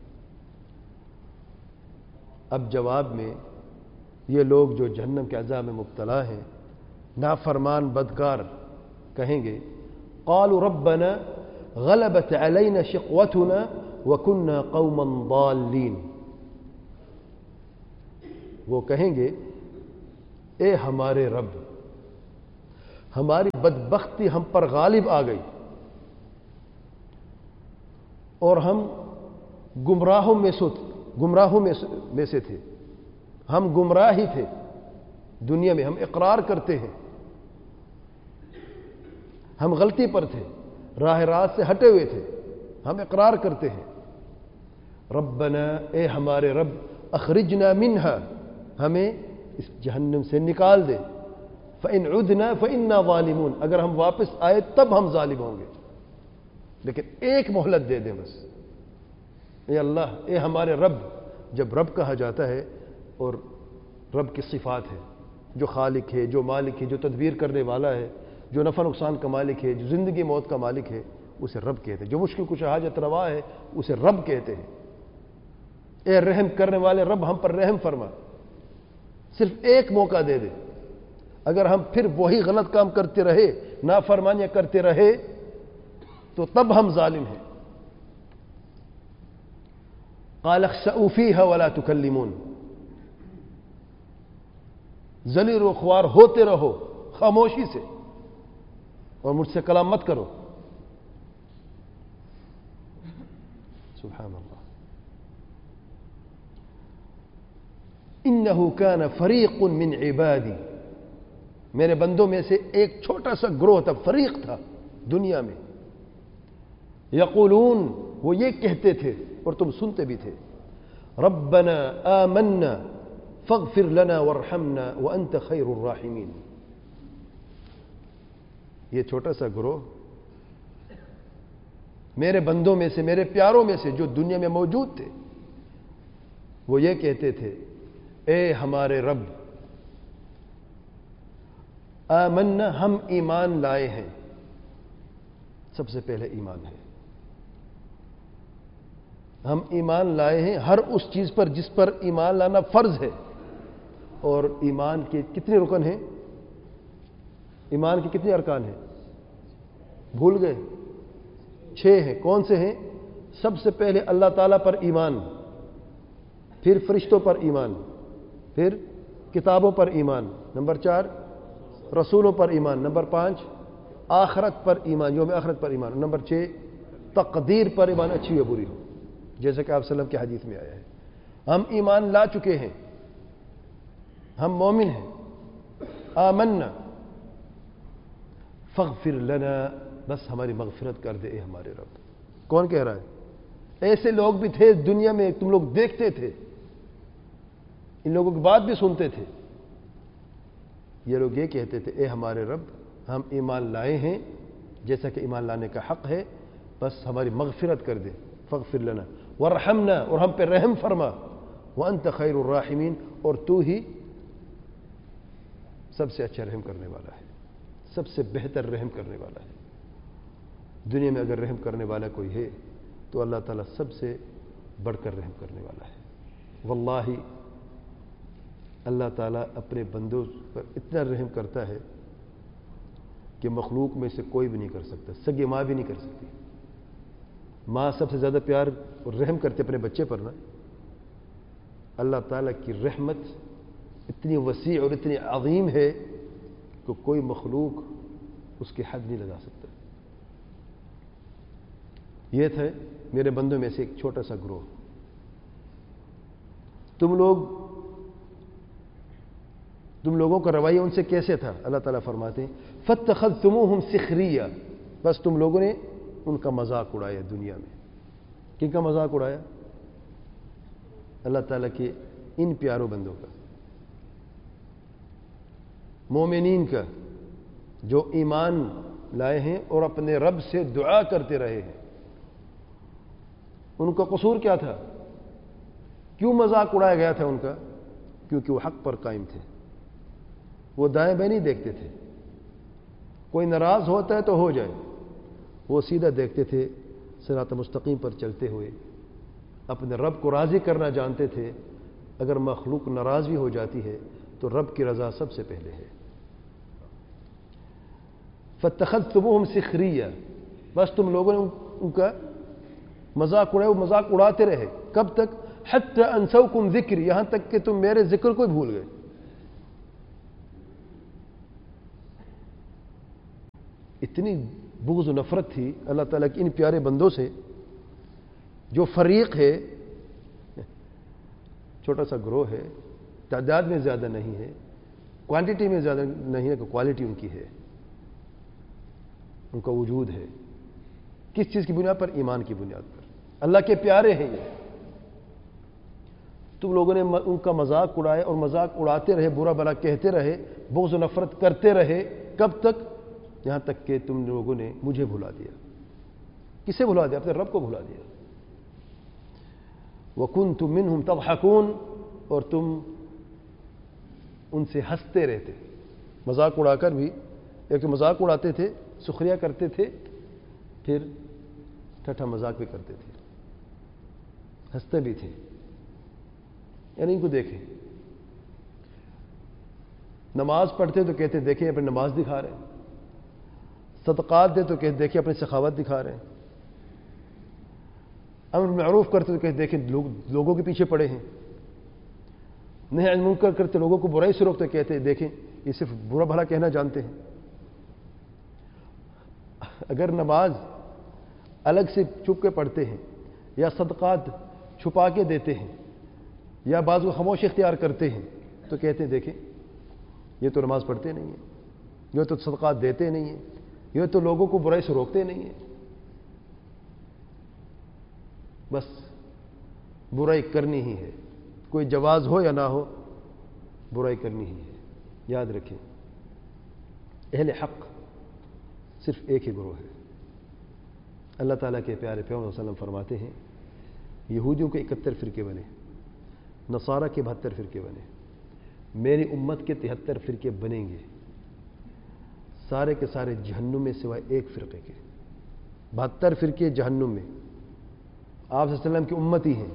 اب جواب میں یہ لوگ جو جہنم کے عذاب میں مبتلا ہیں، نافرمان بدکار، کہیں گے قالوا ربنا غلبت علينا شقوتنا وَكُنَّا قَوْمًا ضَالِّينَ، وہ کہیں گے اے ہمارے رب، ہماری بدبختی ہم پر غالب آ گئی اور ہم گمراہوں میں سے گمراہوں میں سے تھے، ہم گمراہ ہی تھے دنیا میں، ہم اقرار کرتے ہیں ہم غلطی پر تھے، راہ راست سے ہٹے ہوئے تھے، ہم اقرار کرتے ہیں۔ ربنا، اے ہمارے رب، اخرجنا منہا، ہمیں اس جہنم سے نکال دے، فإن عدنا فإنا ظالمون، اگر ہم واپس آئے تب ہم ظالم ہوں گے، لیکن ایک مہلت دے دیں بس۔ اے اللہ، اے ہمارے رب، جب رب کہا جاتا ہے اور رب کی صفات ہے، جو خالق ہے، جو مالک ہے، جو تدبیر کرنے والا ہے، جو نفع نقصان کا مالک ہے، جو زندگی موت کا مالک ہے، اسے رب کہتے ہیں۔ جو مشکل کشا حاجت روا ہے اسے رب کہتے ہیں۔ اے رحم کرنے والے رب، ہم پر رحم فرما، صرف ایک موقع دے دے، اگر ہم پھر وہی غلط کام کرتے رہے، نافرمانیاں کرتے رہے، تو تب ہم ظالم ہیں۔ قال اخسئوا فيها ولا تكلمون، ذلیل و خوار ہوتے رہو خاموشی سے اور مجھ سے کلام مت کرو۔ سبحان اللہ۔ انه كان فريق من عبادی، میرے بندوں میں سے ایک چھوٹا سا گروہ تھا، فریق تھا دنیا میں، یقولون، وہ یہ کہتے تھے اور تم سنتے بھی تھے، ربنا آمنا فاغفر لنا وارحمنا وانت خیر الراحمین۔ یہ چھوٹا سا گروہ میرے بندوں میں سے، میرے پیاروں میں سے جو دنیا میں موجود تھے، وہ یہ کہتے تھے، اے ہمارے رب، آمنا، ہم ایمان لائے ہیں، سب سے پہلے ایمان ہے، ہم ایمان لائے ہیں ہر اس چیز پر جس پر ایمان لانا فرض ہے۔ اور ایمان کے کتنے رکن ہیں؟ ایمان کے کتنے ارکان ہیں؟ بھول گئے؟ چھ ہیں۔ کون سے ہیں؟ سب سے پہلے اللہ تعالیٰ پر ایمان، پھر فرشتوں پر ایمان، پھر کتابوں پر ایمان، نمبر چار رسولوں پر ایمان، نمبر پانچ آخرت پر ایمان، یوم آخرت پر ایمان، نمبر چھ تقدیر پر ایمان، اچھی یا بری ہو، جیسے کہ آپ صلی اللہ علیہ وسلم کی حدیث میں آیا ہے۔ ہم ایمان لا چکے ہیں، ہم مومن ہیں۔ آمنا فاغفر لنا، بس ہماری مغفرت کر دے اے ہمارے رب۔ کون کہہ رہا ہے؟ ایسے لوگ بھی تھے دنیا میں، تم لوگ دیکھتے تھے، ان لوگوں کی بات بھی سنتے تھے۔ یہ لوگ یہ کہتے تھے، اے ہمارے رب، ہم ایمان لائے ہیں جیسا کہ ایمان لانے کا حق ہے، بس ہماری مغفرت کر دے، فاغفر لنا وارحمنا، اور ہم پہ رحم فرما، وانت خیر الراحمین، اور تو ہی سب سے اچھا رحم کرنے والا ہے، سب سے بہتر رحم کرنے والا ہے۔ دنیا میں اگر رحم کرنے والا کوئی ہے تو اللہ تعالیٰ سب سے بڑھ کر رحم کرنے والا ہے۔ واللہ اللہ تعالیٰ اپنے بندوں پر اتنا رحم کرتا ہے کہ مخلوق میں سے کوئی بھی نہیں کر سکتا، سگی ماں بھی نہیں کر سکتی۔ ماں سب سے زیادہ پیار اور رحم کرتے اپنے بچے پر نا، اللہ تعالیٰ کی رحمت اتنی وسیع اور اتنی عظیم ہے کہ کوئی مخلوق اس کی حد نہیں لگا سکتا۔ یہ تھے میرے بندوں میں سے ایک چھوٹا سا گروہ۔ تم لوگ تم لوگوں کا رویہ ان سے کیسے تھا؟ اللہ تعالیٰ فرماتے ہیں فَاتَّخَذْتُمُوهُمْ سِخْرِيًّا، بس تم لوگوں نے ان کا مذاق اڑایا دنیا میں۔ کن کا مذاق اڑایا؟ اللہ تعالیٰ کے ان پیاروں بندوں کا، مومنین کا، جو ایمان لائے ہیں اور اپنے رب سے دعا کرتے رہے ہیں۔ ان کا قصور کیا تھا؟ کیوں مذاق اڑایا گیا تھا ان کا؟ کیونکہ وہ حق پر قائم تھے، وہ دائیں بائیں نہیں دیکھتے تھے۔ کوئی ناراض ہوتا ہے تو ہو جائے، وہ سیدھا دیکھتے تھے، صراط مستقیم پر چلتے ہوئے اپنے رب کو راضی کرنا جانتے تھے۔ اگر مخلوق ناراض بھی ہو جاتی ہے تو رب کی رضا سب سے پہلے ہے۔ فَاتَّخَذْتُمُوهُمْ سِخْرِيًّا، بس تم لوگوں نے ان کا مذاق اڑائے، وہ مذاق اڑاتے رہے. کب تک؟ حتی انسوکم ذکری، یہاں تک کہ تم میرے ذکر کو بھول گئے. اتنی بغض و نفرت تھی اللہ تعالیٰ کی ان پیارے بندوں سے. جو فریق ہے، چھوٹا سا گروہ ہے، تعداد میں زیادہ نہیں ہے، کوانٹٹی میں زیادہ نہیں ہے، کہ کوالٹی ان کی ہے، ان کا وجود ہے. کس چیز کی بنیاد پر؟ ایمان کی بنیاد پر. اللہ کے پیارے ہیں یہ. تم لوگوں نے ان کا مذاق اڑایا اور مذاق اڑاتے رہے، برا بھلا کہتے رہے، بغض و نفرت کرتے رہے. کب تک؟ یہاں تک کہ تم لوگوں نے مجھے بھلا دیا. کسے بھلا دیا؟ اپنے رب کو بھلا دیا. وَكُنْتُم مِّنْهُمْ تَضْحَكُونَ، اور تم ان سے ہنستے رہتے. مذاق اڑا کر بھی، ایک تو مذاق اڑاتے تھے، سخریا کرتے تھے، پھر ٹھٹھا مذاق بھی کرتے تھے، ہنستے بھی تھے. یعنی ان کو دیکھیں، نماز پڑھتے تو کہتے دیکھیں اپنی نماز دکھا رہے ہیں، صدقات دے تو کہتے دیکھیں اپنی سخاوت دکھا رہے ہیں، امر معروف کرتے تو کہتے دیکھیں لوگ لوگوں کے پیچھے پڑے ہیں، نہی عن منکر کرتے لوگوں کو برائی سے روکتے کہتے دیکھیں یہ صرف برا بھلا کہنا جانتے ہیں. اگر نماز الگ سے چھپ کے پڑھتے ہیں، یا صدقات چھپا کے دیتے ہیں، یا بعض کو خاموش اختیار کرتے ہیں، تو کہتے ہیں دیکھیں یہ تو نماز پڑھتے نہیں ہیں، یہ تو صدقات دیتے نہیں ہیں، یہ تو لوگوں کو برائی سے روکتے نہیں ہیں. بس برائی کرنی ہی ہے، کوئی جواز ہو یا نہ ہو، برائی کرنی ہی ہے. یاد رکھیں، اہل حق صرف ایک ہی گروہ ہے. اللہ تعالیٰ کے پیارے پیغمبر صلی اللہ علیہ وسلم فرماتے ہیں یہودیوں کے اکہتر فرقے بنے، نصارہ کے بہتر فرقے بنے، میری امت کے تہتر فرقے بنیں گے، سارے کے سارے جہنم میں سوائے ایک فرقے کے. بہتر فرقے جہنم میں، آپ صلی اللہ علیہ وسلم کی امتی ہیں.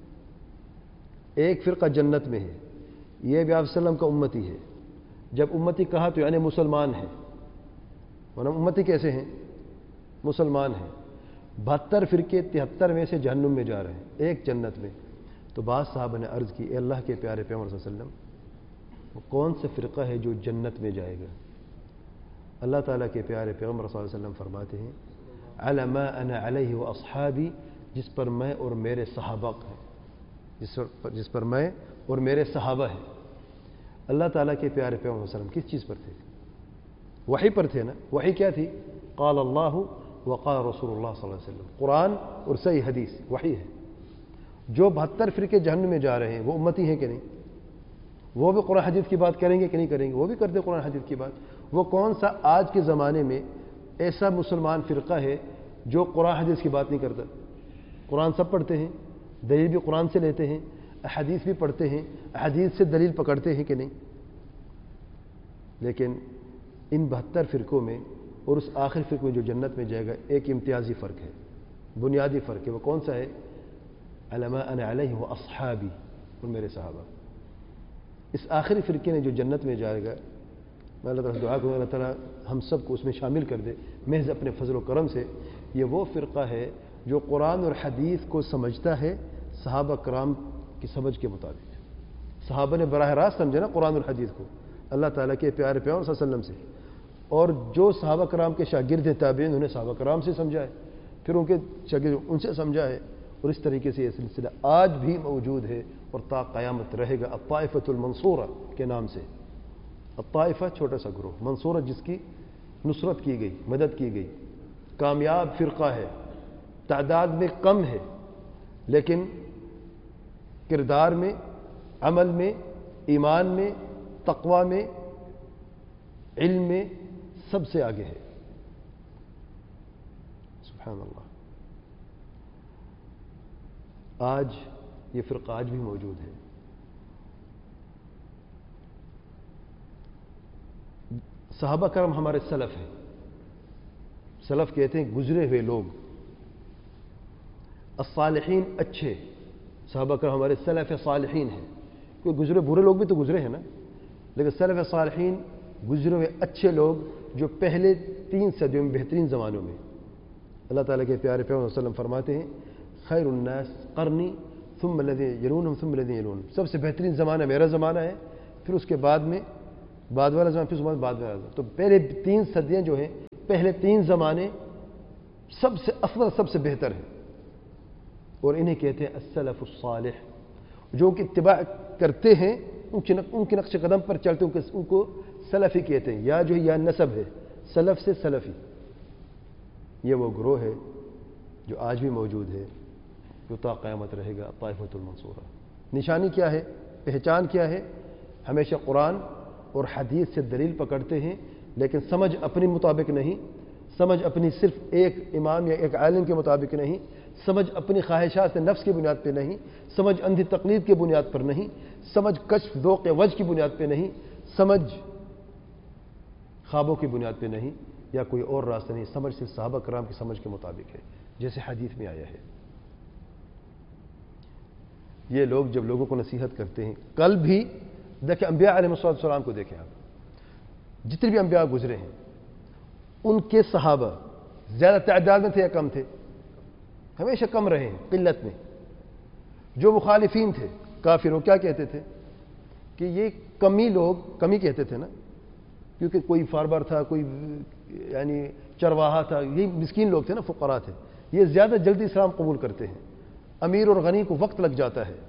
ایک فرقہ جنت میں ہے، یہ بھی آپ صلی اللہ علیہ وسلم کا امتی ہے. جب امتی کہا تو یعنی مسلمان ہیں، ورنہ امتی کیسے ہیں؟ مسلمان ہیں. بہتر فرقے تہتر میں سے جہنم میں جا رہے ہیں، ایک جنت میں. تو بعض صحابہ نے عرض کی اے اللہ کے پیارے پیغمبر صلی اللہ علیہ وسلم، وہ کون سا فرقہ ہے جو جنت میں جائے گا؟ اللہ تعالیٰ کے پیارے پیغمبر صلی اللہ علیہ وسلم فرماتے ہیں علی ما انا علیہ و اصحابی، جس پر میں اور میرے صحابہ ہیں، جس پر جس پر میں اور میرے صحابہ ہیں. اللہ تعالیٰ کے پیارے پیغمبر صلی اللہ علیہ وسلم کس چیز پر تھے؟ وحی پر تھے نا. وحی کیا تھی؟ قال اللہ وقال رسول اللہ صلی اللہ علیہ وسلم. قرآن اور صحیح حدیث وحی ہے. جو بہتر فرقے جہنم میں جا رہے ہیں وہ امتی ہیں کہ نہیں؟ وہ بھی قرآن حدیث کی بات کریں گے کہ نہیں کریں گے؟ وہ بھی کرتے قرآن حدیث کی بات. وہ کون سا آج کے زمانے میں ایسا مسلمان فرقہ ہے جو قرآن حدیث کی بات نہیں کرتا؟ قرآن سب پڑھتے ہیں، دلیل بھی قرآن سے لیتے ہیں، حدیث بھی پڑھتے ہیں، حدیث سے دلیل پکڑتے ہیں کہ نہیں؟ لیکن ان بہتر فرقوں میں اور اس آخر فرق میں جو جنت میں جائے گا ایک امتیازی فرق ہے، بنیادی فرق ہے. وہ کون سا ہے؟ علی ما انا علیہ و اصحابی، اور میرے صحابہ. اس آخری فرقے نے جو جنت میں جائے گا، میں اللہ تعالیٰ دعا کروں اللہ تعالیٰ ہم سب کو اس میں شامل کر دے محض اپنے فضل و کرم سے. یہ وہ فرقہ ہے جو قرآن اور حدیث کو سمجھتا ہے صحابہ کرام کی سمجھ کے مطابق. صحابہ نے براہ راست سمجھا نا قرآن اور حدیث کو اللہ تعالیٰ کے پیارے پیغمبر صلی اللہ علیہ وسلم سے، اور جو صحابہ کرام کے شاگرد ہیں تابعین، انہوں نے صحابہ کرام سے سمجھا ہے، پھر ان کے شاگرد ان سے سمجھا ہے. اور اس طریقے سے یہ سلسلہ آج بھی موجود ہے اور تا قیامت رہے گا الطائفۃ المنصورہ کے نام سے. الطائفہ چھوٹا سا گروہ، منصورہ جس کی نصرت کی گئی، مدد کی گئی، کامیاب فرقہ ہے، تعداد میں کم ہے لیکن کردار میں، عمل میں، ایمان میں، تقوی میں، علم میں سب سے آگے ہے. سبحان اللہ. آج یہ فرقہ آج بھی موجود ہے. صحابہ کرام ہمارے سلف ہیں. سلف کہتے ہیں گزرے ہوئے لوگ. الصالحین اچھے، صحابہ کرام ہمارے سلف صالحین ہیں. کوئی گزرے برے لوگ بھی تو گزرے ہیں نا، لیکن سلف صالحین گزرے ہوئے اچھے لوگ جو پہلے تین صدیوں میں بہترین زمانوں میں. اللہ تعالیٰ کے پیارے پیغمبر صلی اللہ علیہ وسلم فرماتے ہیں خیر الناس قرنی ثم الذین یلونہم ثم الذین یلونہم، سب سے بہترین زمانہ میرا زمانہ ہے، پھر اس کے بعد میں بعد والا زمانہ، پھر اس کے بعد بعد والا زمانہ. تو پہلے تین صدیاں جو ہیں، پہلے تین زمانے سب سے افضل، سب سے بہتر ہیں، اور انہیں کہتے ہیں السلف الصالح. جو ان کی اتباع کرتے ہیں، ان کے ان کے نقش قدم پر چلتے ہیں، ان کو سلفی کہتے ہیں. یا جو ہے یا نسب ہے، سلف سے سلفی. یہ وہ گروہ ہے جو آج بھی موجود ہے، جو تا قیامت رہے گا، طائفۃ المنصورہ. نشانی کیا ہے؟ پہچان کیا ہے؟ ہمیشہ قرآن اور حدیث سے دلیل پکڑتے ہیں، لیکن سمجھ اپنی مطابق نہیں، سمجھ اپنی صرف ایک امام یا ایک عالم کے مطابق نہیں، سمجھ اپنی خواہشات نفس کی بنیاد پہ نہیں، سمجھ اندھی تقلید کی بنیاد پر نہیں، سمجھ کشف ذوق وجہ کی بنیاد پہ نہیں، سمجھ خوابوں کی بنیاد پہ نہیں، یا کوئی اور راستہ نہیں. سمجھ صرف صحابہ کرام کی سمجھ کے مطابق ہے، جیسے حدیث میں آیا ہے. یہ لوگ جب لوگوں کو نصیحت کرتے ہیں، کل بھی دیکھیں انبیاء علیہ السلام کو دیکھیں آپ، جتنے بھی انبیاء گزرے ہیں ان کے صحابہ زیادہ تعداد میں تھے یا کم تھے؟ ہمیشہ کم رہے ہیں، قلت میں. جو مخالفین تھے کافر، وہ کیا کہتے تھے؟ کہ یہ کمی لوگ، کمی کہتے تھے نا، کیونکہ کوئی فاربر تھا، کوئی یعنی چرواہا تھا، یہ مسکین لوگ تھے نا، فقراء تھے. یہ زیادہ جلدی اسلام قبول کرتے ہیں، امیر اور غنی کو وقت لگ جاتا ہے.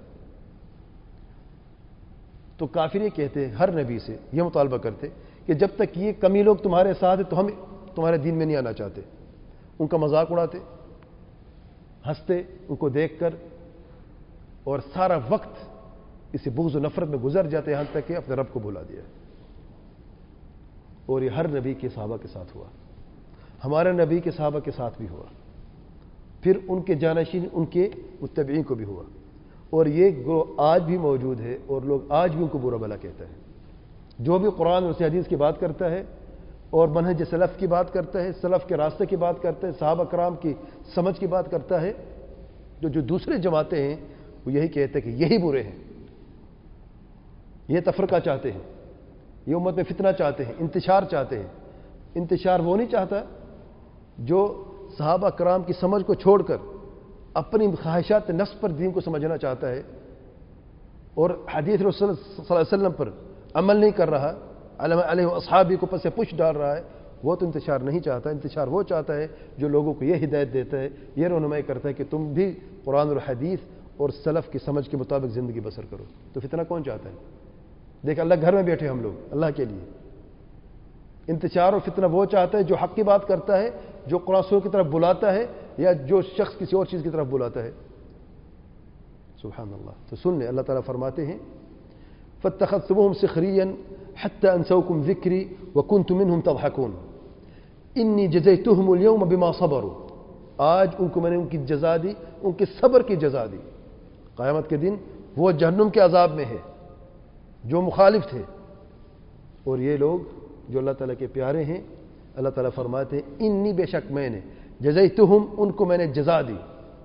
تو کافر یہ کہتے ہیں، ہر نبی سے یہ مطالبہ کرتے کہ جب تک یہ کمی لوگ تمہارے ساتھ ہیں تو ہم تمہارے دین میں نہیں آنا چاہتے. ان کا مذاق اڑاتے، ہنستے ان کو دیکھ کر، اور سارا وقت اسی بغض و نفرت میں گزر جاتے، یہاں تک کہ اپنے رب کو بھلا دیا. اور یہ ہر نبی کے صحابہ کے ساتھ ہوا، ہمارے نبی کے صحابہ کے ساتھ بھی ہوا، پھر ان کے جانشین، ان کے متبعین کو بھی ہوا. اور یہ گروہ آج بھی موجود ہے، اور لوگ آج بھی ان کو برا بھلا کہتا ہے. جو بھی قرآن اور حدیث کی بات کرتا ہے اور منہج سلف کی بات کرتا ہے، سلف کے راستے کی بات کرتا ہے، صحابہ کرام کی سمجھ کی بات کرتا ہے، جو جو دوسرے جماعتیں ہیں وہ یہی کہتے ہیں کہ یہی برے ہیں، یہ تفرقہ چاہتے ہیں، یہ امت میں فتنہ چاہتے ہیں، انتشار چاہتے ہیں. انتشار وہ نہیں چاہتا جو صحابہ کرام کی سمجھ کو چھوڑ کر اپنی خواہشات نفس پر دین کو سمجھنا چاہتا ہے اور حدیث رسول صلی اللہ علیہ وسلم پر عمل نہیں کر رہا، علیہ اصحابی کو پس پش ڈال رہا ہے. وہ تو انتشار نہیں چاہتا. انتشار وہ چاہتا ہے جو لوگوں کو یہ ہدایت دیتا ہے، یہ رہنمائی کرتا ہے کہ تم بھی قرآن اور حدیث اور سلف کی سمجھ کے مطابق زندگی بسر کرو. تو فتنہ کون چاہتا ہے؟ دیکھ اللہ گھر میں بیٹھے ہم لوگ اللہ کے لیے. انتشار اور فتنہ وہ چاہتا ہے جو حق کی بات کرتا ہے، جو قرآن سورہ کی طرف بلاتا ہے، یا جو شخص کسی اور چیز کی طرف بلاتا ہے. سبحان اللہ. تو سن لیں، اللہ تعالیٰ فرماتے ہیں فَاتَّخَذْتُمُوهُمْ سِخْرِيًّا حَتَّى أَنْسَوْكُمْ ذِكْرِي وَكُنْتُمْ مِنْهُمْ تَضْحَكُونَ إِنِّي جَزَيْتُهُمُ الْيَوْمَ بِمَا صَبَرُوا. آج ان کو میں نے ان کی جزا دی، ان کے صبر کی جزا دی. قیامت کے دن وہ جہنم کے عذاب میں ہے جو مخالف تھے. اور یہ لوگ جو اللہ تعالیٰ کے پیارے ہیں، اللہ تعالیٰ فرماتے ہیں انی بے شک میں نے جزیتہم ان کو میں نے جزا دی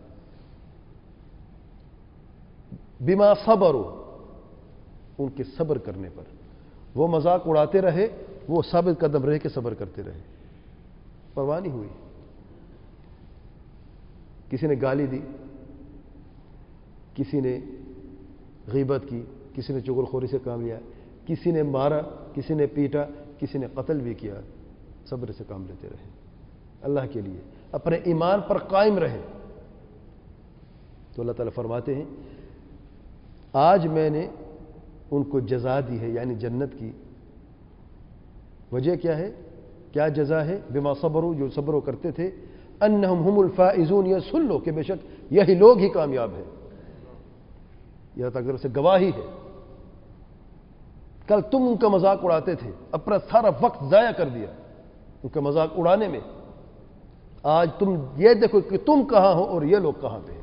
بما صبروا ان کے صبر کرنے پر. وہ مذاق اڑاتے رہے، وہ ثابت قدم رہ کے صبر کرتے رہے، پرواہ نہیں ہوئی. کسی نے گالی دی، کسی نے غیبت کی، کسی نے چغل خوری سے کام لیا، کسی نے مارا، کسی نے پیٹا، کسی نے قتل بھی کیا، صبر سے کام لیتے رہے. اللہ کے لیے اپنے ایمان پر قائم رہے. تو اللہ تعالیٰ فرماتے ہیں آج میں نے ان کو جزا دی ہے، یعنی جنت کی. وجہ کیا ہے؟ کیا جزا ہے؟ بما صبروا، جو صبر کرتے تھے، انہم هم الفائزون. یہ سن لو کہ بے شک یہی لوگ ہی کامیاب ہیں. یہ طرف سے گواہی ہے. کل تم ان کا مذاق اڑاتے تھے، اپنا سارا وقت ضائع کر دیا ان کا مذاق اڑانے میں. آج تم یہ دیکھو کہ تم کہاں ہو اور یہ لوگ کہاں پہ ہیں.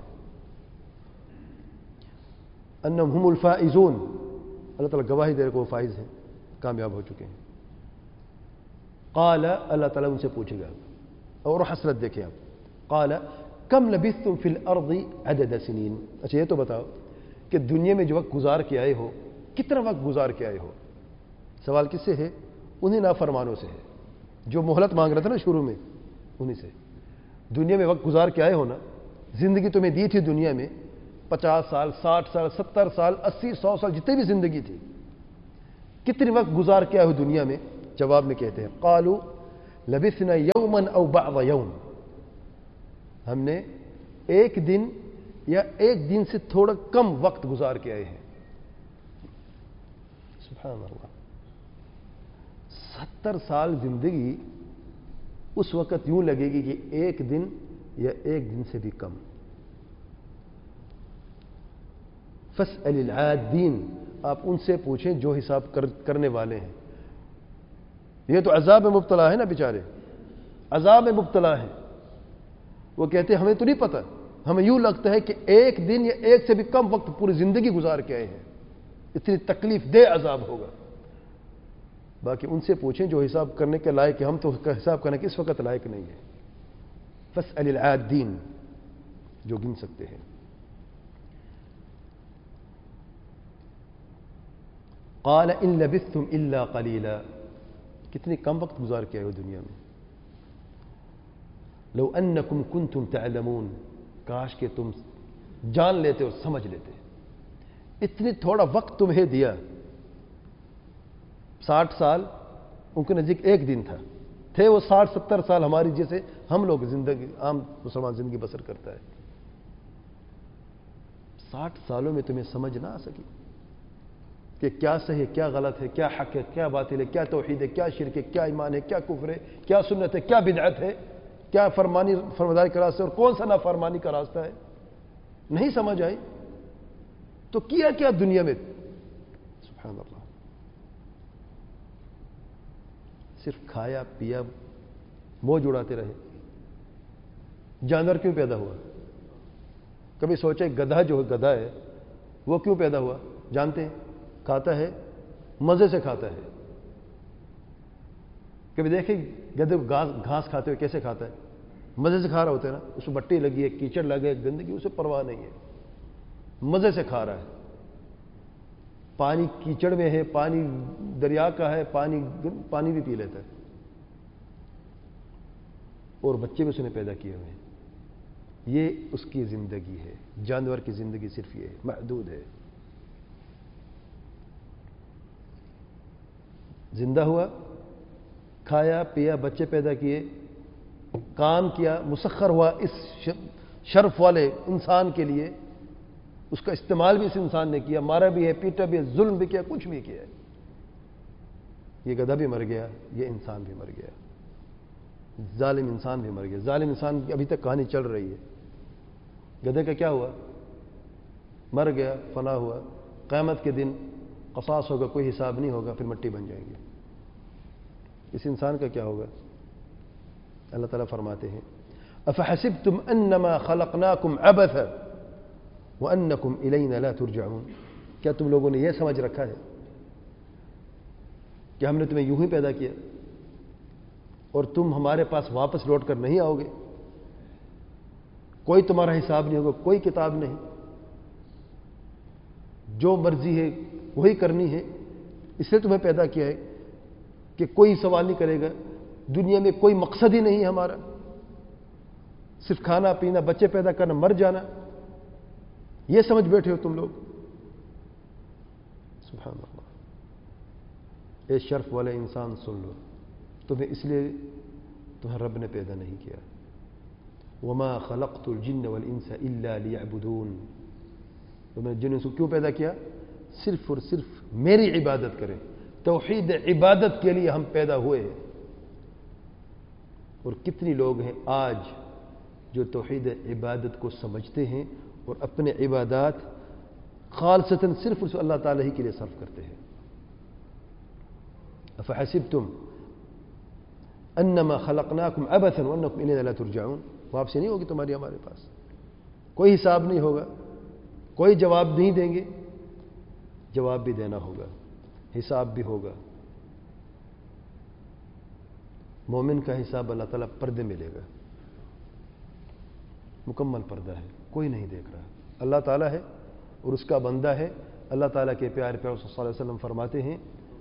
انہم هم الفائزون. اللہ تعالیٰ گواہی دے رہے کہ وہ فائز ہیں، کامیاب ہو چکے ہیں. قال، اللہ تعالیٰ ان سے پوچھے گا، اور حسرت دیکھیں آپ. قال کم لبثتم فی الارض عدد سنین. اچھا یہ تو بتاؤ کہ دنیا میں جو وقت گزار کے آئے ہو، کتنا وقت گزار کے آئے ہو؟ سوال کس سے ہے؟ انہی نافرمانوں سے ہے جو مہلت مانگ رہا تھا نا شروع میں، انہی سے. دنیا میں وقت گزار کے آئے ہو نا، زندگی تمہیں دی تھی دنیا میں پچاس سال، ساٹھ سال، ستر سال، اسی، سو سال، جتنے بھی زندگی تھی، کتنے وقت گزار کیا ہو دنیا میں؟ جواب میں کہتے ہیں قالوا لبثنا یوما او بعض یوم، ہم نے ایک دن یا ایک دن سے تھوڑا کم وقت گزار کے آئے ہیں۔ سبحان اللہ، ستر سال زندگی اس وقت یوں لگے گی کہ ایک دن یا ایک دن سے بھی کم۔ فاسأل العادین، آپ ان سے پوچھیں جو حساب کر کرنے والے ہیں۔ یہ تو عذاب میں مبتلا ہے نا بیچارے، عذاب میں مبتلا ہے۔ وہ کہتے ہیں ہمیں تو نہیں پتہ، ہمیں یوں لگتا ہے کہ ایک دن یا ایک سے بھی کم وقت پوری زندگی گزار کے آئے ہیں، اتنی تکلیف دہ عذاب ہوگا۔ باقی ان سے پوچھیں جو حساب کرنے کے لائق ہے، ہم تو حساب کرنے کے اس وقت لائق نہیں ہے۔ فاسأل العادین، جو گن سکتے ہیں۔ قال ان لبثتم الا قلیلا، کتنی کم وقت گزار کے آئے ہو دنیا میں۔ لو انکم کنتم تعلمون، کاش کہ تم جان لیتے اور سمجھ لیتے، اتنی تھوڑا وقت تمہیں دیا۔ ساٹھ سال ان کے نزدیک ایک دن تھا، تھے وہ ساٹھ ستر سال ہماری جیسے ہم لوگ زندگی، عام مسلمان زندگی بسر کرتا ہے۔ ساٹھ سالوں میں تمہیں سمجھ نہ آ سکی کہ کیا صحیح ہے، کیا غلط ہے، کیا حق ہے، کیا باطل ہے، کیا توحید ہے، کیا شرک ہے، کیا ایمان ہے، کیا کفر ہے، کیا سنت ہے، کیا بدعت ہے، کیا فرمانی فرمانبرداری کا راستہ ہے اور کون سا نافرمانی کا راستہ ہے، نہیں سمجھ آئی تو کیا کیا دنیا میں؟ سبحان اللہ، صرف کھایا پیا موج اڑاتے رہے۔ جانور کیوں پیدا ہوا؟ کبھی سوچے گدھا جو گدھا ہے وہ کیوں پیدا ہوا؟ جانتے ہیں؟ کھاتا ہے، مزے سے کھاتا ہے۔ کبھی دیکھیں گدھے کو گھاس کھاتے ہوئے کیسے کھاتا ہے؟ مزے سے کھا رہا ہوتا ہے نا، اس کو مٹی لگی ہے، کیچڑ لگے ہے، گندگی، اسے پرواہ نہیں ہے، مزے سے کھا رہا ہے۔ پانی کیچڑ میں ہے، پانی دریا کا ہے، پانی پانی بھی پی لیتا ہے، اور بچے بھی اس نے پیدا کیے ہوئے ہیں۔ یہ اس کی زندگی ہے۔ جانور کی زندگی صرف یہ ہے، محدود ہے۔ زندہ ہوا، کھایا پیا، بچے پیدا کیے، کام کیا، مسخر ہوا اس شرف والے انسان کے لیے، اس کا استعمال بھی اس انسان نے کیا، مارا بھی ہے، پیٹا بھی ہے، ظلم بھی کیا، کچھ بھی کیا ہے۔ یہ گدھا بھی مر گیا، یہ انسان بھی مر گیا، ظالم انسان بھی مر گیا۔ ظالم انسان کی ابھی تک کہانی چل رہی ہے۔ گدھے کا کیا ہوا؟ مر گیا، فنا ہوا، قیامت کے دن قصاص ہوگا، کوئی حساب نہیں ہوگا، پھر مٹی بن جائیں گے۔ اس انسان کا کیا ہوگا؟ اللہ تعالیٰ فرماتے ہیں افحسبتم انما خلقناکم عبثا وانکم الینا لا ترجعون، کیا تم لوگوں نے یہ سمجھ رکھا ہے کہ ہم نے تمہیں یوں ہی پیدا کیا اور تم ہمارے پاس واپس لوٹ کر نہیں آؤ گے؟ کوئی تمہارا حساب نہیں ہوگا، کوئی کتاب نہیں، جو مرضی ہے وہی کرنی ہے۔ اس لیے تمہیں پیدا کیا ہے کہ کوئی سوال نہیں کرے گا، دنیا میں کوئی مقصد ہی نہیں ہے ہمارا، صرف کھانا پینا، بچے پیدا کرنا، مر جانا، یہ سمجھ بیٹھے ہو تم لوگ۔ سبحان اللہ، اے شرف والے انسان سن لو، تمہیں اس لیے تمہیں رب نے پیدا نہیں کیا۔ وما خلقت الجن والانس الا ليعبدون، تمہیں جن انس کو کیوں پیدا کیا؟ صرف اور صرف میری عبادت کریں، توحید عبادت کے لیے ہم پیدا ہوئے ہیں۔ اور کتنی لوگ ہیں آج جو توحید عبادت کو سمجھتے ہیں اور اپنے عبادات خالصتاً صرف اور صرف اللہ تعالیٰ ہی کے لیے صرف کرتے ہیں۔ افحسبتم انما خلقناکم عبثا وانکم الینا لا ترجعون، واپسی نہیں ہوگی تمہاری ہمارے پاس، کوئی حساب نہیں ہوگا، کوئی جواب نہیں دیں گے، جواب بھی دینا ہوگا، حساب بھی ہوگا۔ مومن کا حساب اللہ تعالیٰ پردے میں لے گا، مکمل پردہ ہے، کوئی نہیں دیکھ رہا، اللہ تعالیٰ ہے اور اس کا بندہ ہے۔ اللہ تعالیٰ کے پیارے پیغمبر صلی اللہ علیہ وسلم فرماتے ہیں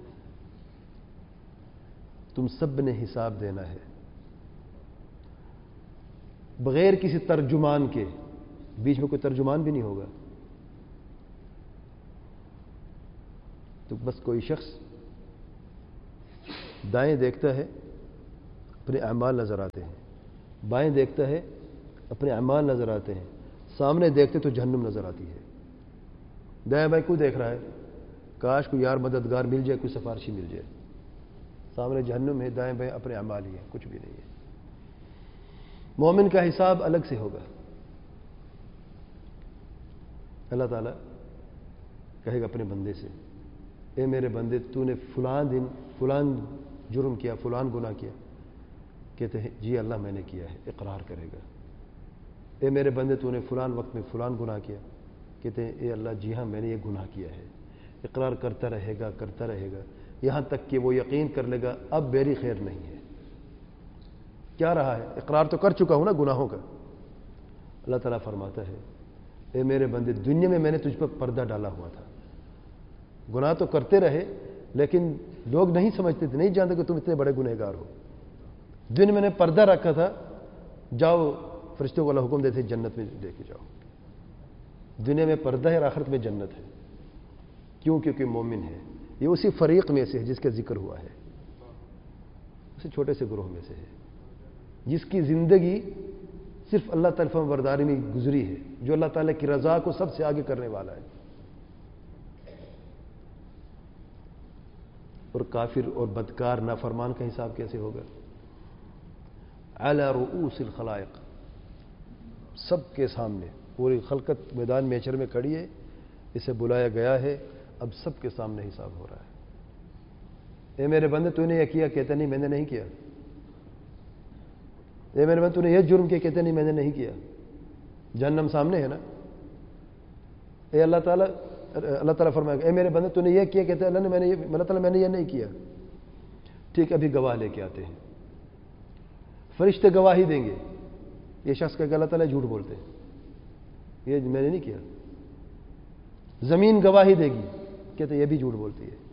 تم سب نے حساب دینا ہے، بغیر کسی ترجمان کے، بیچ میں کوئی ترجمان بھی نہیں ہوگا. تو بس کوئی شخص دائیں دیکھتا ہے اپنے اعمال نظر آتے ہیں, بائیں دیکھتا ہے اپنے اعمال نظر آتے ہیں, سامنے دیکھتے تو جہنم نظر آتی ہے. دائیں بائیں کو دیکھ رہا ہے, کاش کوئی یار مددگار مل جائے, کوئی سفارشی مل جائے. سامنے جہنم ہے, دائیں بائیں اپنے اعمال ہی ہیں, کچھ بھی نہیں ہے. مومن کا حساب الگ سے ہوگا. اللہ تعالیٰ کہے گا اپنے بندے سے, اے میرے بندے تو نے فلان دن فلان جرم کیا, فلان گناہ کیا. کہتے ہیں جی اللہ میں نے کیا ہے, اقرار کرے گا. اے میرے بندے تو نے فلان وقت میں فلان گناہ کیا. کہتے ہیں اے اللہ جی ہاں میں نے یہ گناہ کیا ہے. اقرار کرتا رہے گا کرتا رہے گا یہاں تک کہ وہ یقین کر لے گا اب میری خیر نہیں ہے. کیا رہا ہے؟ اقرار تو کر چکا ہوں نا گناہوں کا. اللہ تعالیٰ فرماتا ہے اے میرے بندے دنیا میں میں نے تجھ پر پردہ ڈالا ہوا تھا, گناہ تو کرتے رہے لیکن لوگ نہیں سمجھتے تھے, نہیں جانتے کہ تم اتنے بڑے گنہگار ہو. دن میں نے پردہ رکھا تھا, جاؤ فرشتوں کو اللہ حکم دیتے جنت میں لے کے جاؤ. دنیا میں پردہ ہے اور آخرت میں جنت ہے. کیوں؟ کیونکہ مومن ہے. یہ اسی فریق میں سے ہے جس کا ذکر ہوا ہے, اسی چھوٹے سے گروہ میں سے ہے جس کی زندگی صرف اللہ تعالیٰ فرمان برداری میں گزری ہے, جو اللہ تعالیٰ کی رضا کو سب سے آگے کرنے والا ہے. اور کافر اور بدکار نافرمان کا حساب کیسے ہوگا؟ علی رؤوس الخلائق, سب کے سامنے پوری خلقت میدان میچر میں کھڑی ہے, اسے بلایا گیا ہے, اب سب کے سامنے حساب ہو رہا ہے. اے میرے بندے تو نے یہ کیا, کہتے نہیں میں نے نہیں کیا. اے میرے بندے تو نے یہ جرم کیا, کہتے نہیں میں نے نہیں کیا. جہنم سامنے ہے نا. اے اللہ تعالیٰ اللہ تعالیٰ فرمائے گا اے میرے بندے تو نے یہ کیا, کہتے ہیں اللہ نے میں نے اللہ تعالیٰ میں نے یہ نہیں کیا. ٹھیک, ابھی گواہ لے کے آتے ہیں. فرشتے گواہی دیں گے. یہ شخص کہے گا اللہ تعالیٰ جھوٹ بولتے ہیں, یہ میں نے نہیں کیا. زمین گواہی دے گی, کہتے یہ بھی جھوٹ بولتی ہے.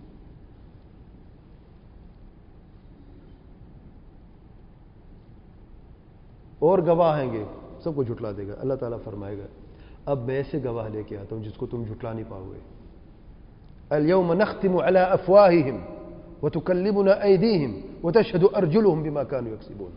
اور گواہ آئیں گے, سب کو جھٹلا دے گا. اللہ تعالیٰ فرمائے گا اب میں ایسے گواہ لے کے آتا ہوں جس کو تم جھٹلا نہیں پاؤ گے. اليوم نختم على افواههم وتكلمنا ايديهم وتشهد ارجلهم بما كانوا يكسبون.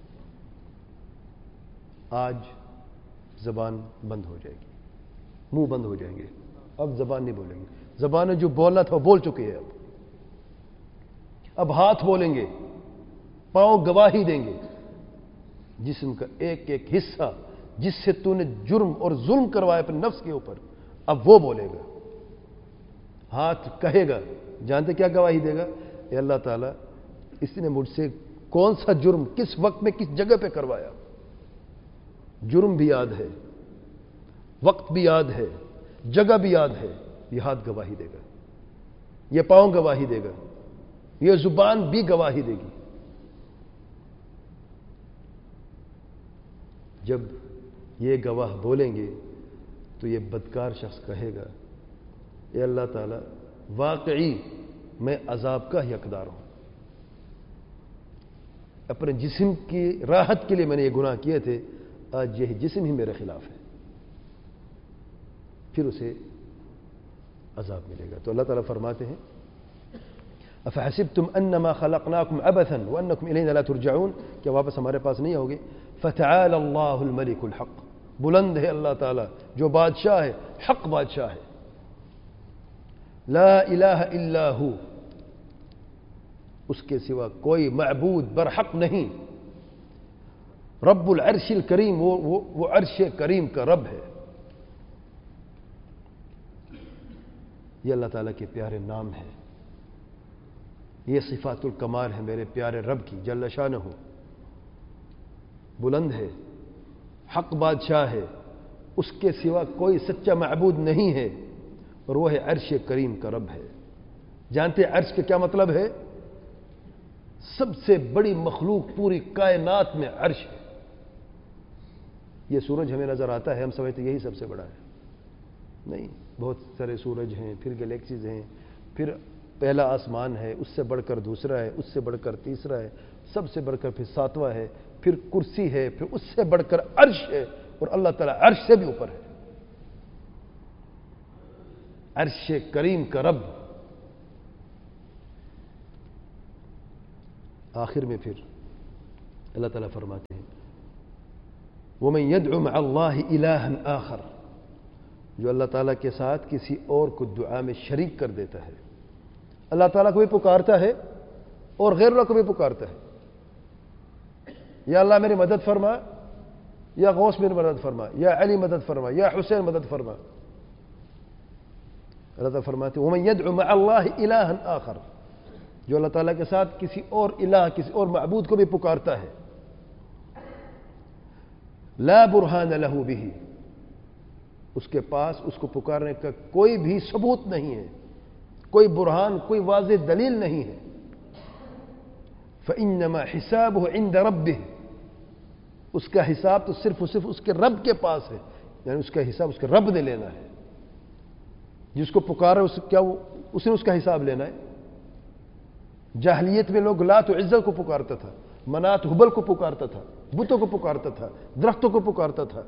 آج زبان بند ہو جائے گی, منہ بند ہو جائیں گے, اب زبان نہیں بولیں گے. زبانیں جو بولنا تھا وہ بول چکے ہیں. اب اب ہاتھ بولیں گے, پاؤں گواہی دیں گے. جسم کا ایک ایک حصہ جس سے تو نے جرم اور ظلم کروایا اپنے نفس کے اوپر, اب وہ بولے گا. ہاتھ کہے گا, جانتے کیا گواہی دے گا؟ اے اللہ تعالیٰ اس نے مجھ سے کون سا جرم کس وقت میں کس جگہ پہ کروایا. جرم بھی یاد ہے, وقت بھی یاد ہے, جگہ بھی یاد ہے. یہ ہاتھ گواہی دے گا, یہ پاؤں گواہی دے گا, یہ زبان بھی گواہی دے گی. جب یہ گواہ بولیں گے تو یہ بدکار شخص کہے گا اے اللہ تعالیٰ واقعی میں عذاب کا ہی حقدار ہوں. اپنے جسم کی راحت کے لیے میں نے یہ گناہ کیے تھے, آج یہ جسم ہی میرے خلاف ہے. پھر اسے عذاب ملے گا. تو اللہ تعالیٰ فرماتے ہیں افحسبتم انما خلقناکم عبثا وانکم الینا لا ترجعون, کیا واپس ہمارے پاس نہیں ہوگے؟ فتعال اللہ الملک الحق, بلند ہے اللہ تعالیٰ جو بادشاہ ہے, حق بادشاہ ہے. لا الہ الا ہو, اس کے سوا کوئی معبود برحق نہیں. رب العرش الکریم, وہ, وہ, وہ عرش کریم کا رب ہے. یہ اللہ تعالیٰ کے پیارے نام ہیں, یہ صفات الکمال ہے میرے پیارے رب کی جل شانہ. بلند ہے, حق بادشاہ ہے, اس کے سوا کوئی سچا معبود نہیں ہے, اور وہ ہے عرش کریم کا رب ہے. جانتے عرش کا کیا مطلب ہے؟ سب سے بڑی مخلوق پوری کائنات میں عرش ہے. یہ سورج ہمیں نظر آتا ہے, ہم سمجھتے یہی سب سے بڑا ہے. نہیں, بہت سارے سورج ہیں, پھر گلیکسیز ہیں, پھر پہلا آسمان ہے, اس سے بڑھ کر دوسرا ہے, اس سے بڑھ کر تیسرا ہے, سب سے بڑھ کر پھر ساتواں ہے, پھر کرسی ہے, پھر اس سے بڑھ کر عرش ہے, اور اللہ تعالیٰ عرش سے بھی اوپر ہے، عرش کریم کا رب۔ آخر میں پھر اللہ تعالیٰ فرماتے ہیں وَمَن يَدْعُ مَعَ اللَّهِ إِلَٰهًا آخر، جو اللہ تعالیٰ کے ساتھ کسی اور کو دعا میں شریک کر دیتا ہے۔ اللہ تعالیٰ کو بھی پکارتا ہے اور غیر اللہ کو بھی پکارتا ہے، یا اللہ میری مدد فرما، یا غوث میری مدد فرما، یا علی مدد فرما، یا حسین مدد فرما۔ اللہ تعالیٰ فرماتے ہیں وَمَن يَدْعُ مَعَ اللَّهِ إِلَٰهًا آخر، جو اللہ تعالیٰ کے ساتھ کسی اور الہ، کسی اور معبود کو بھی پکارتا ہے، لا برہان لہ بہ، اس کے پاس اس کو پکارنے کا کوئی بھی ثبوت نہیں ہے، کوئی برہان، کوئی واضح دلیل نہیں ہے، فإنما حسابه عند ربه، اس کا حساب تو صرف اور صرف اس کے رب کے پاس ہے، یعنی اس کا حساب اس کے رب نے لینا ہے۔ جس کو پکارا اس کیا وہ اس نے اس کا حساب لینا ہے۔ جاہلیت میں لوگ لات و عزت کو پکارتا تھا، منات حبل کو پکارتا تھا، بتوں کو پکارتا تھا، درختوں کو پکارتا تھا،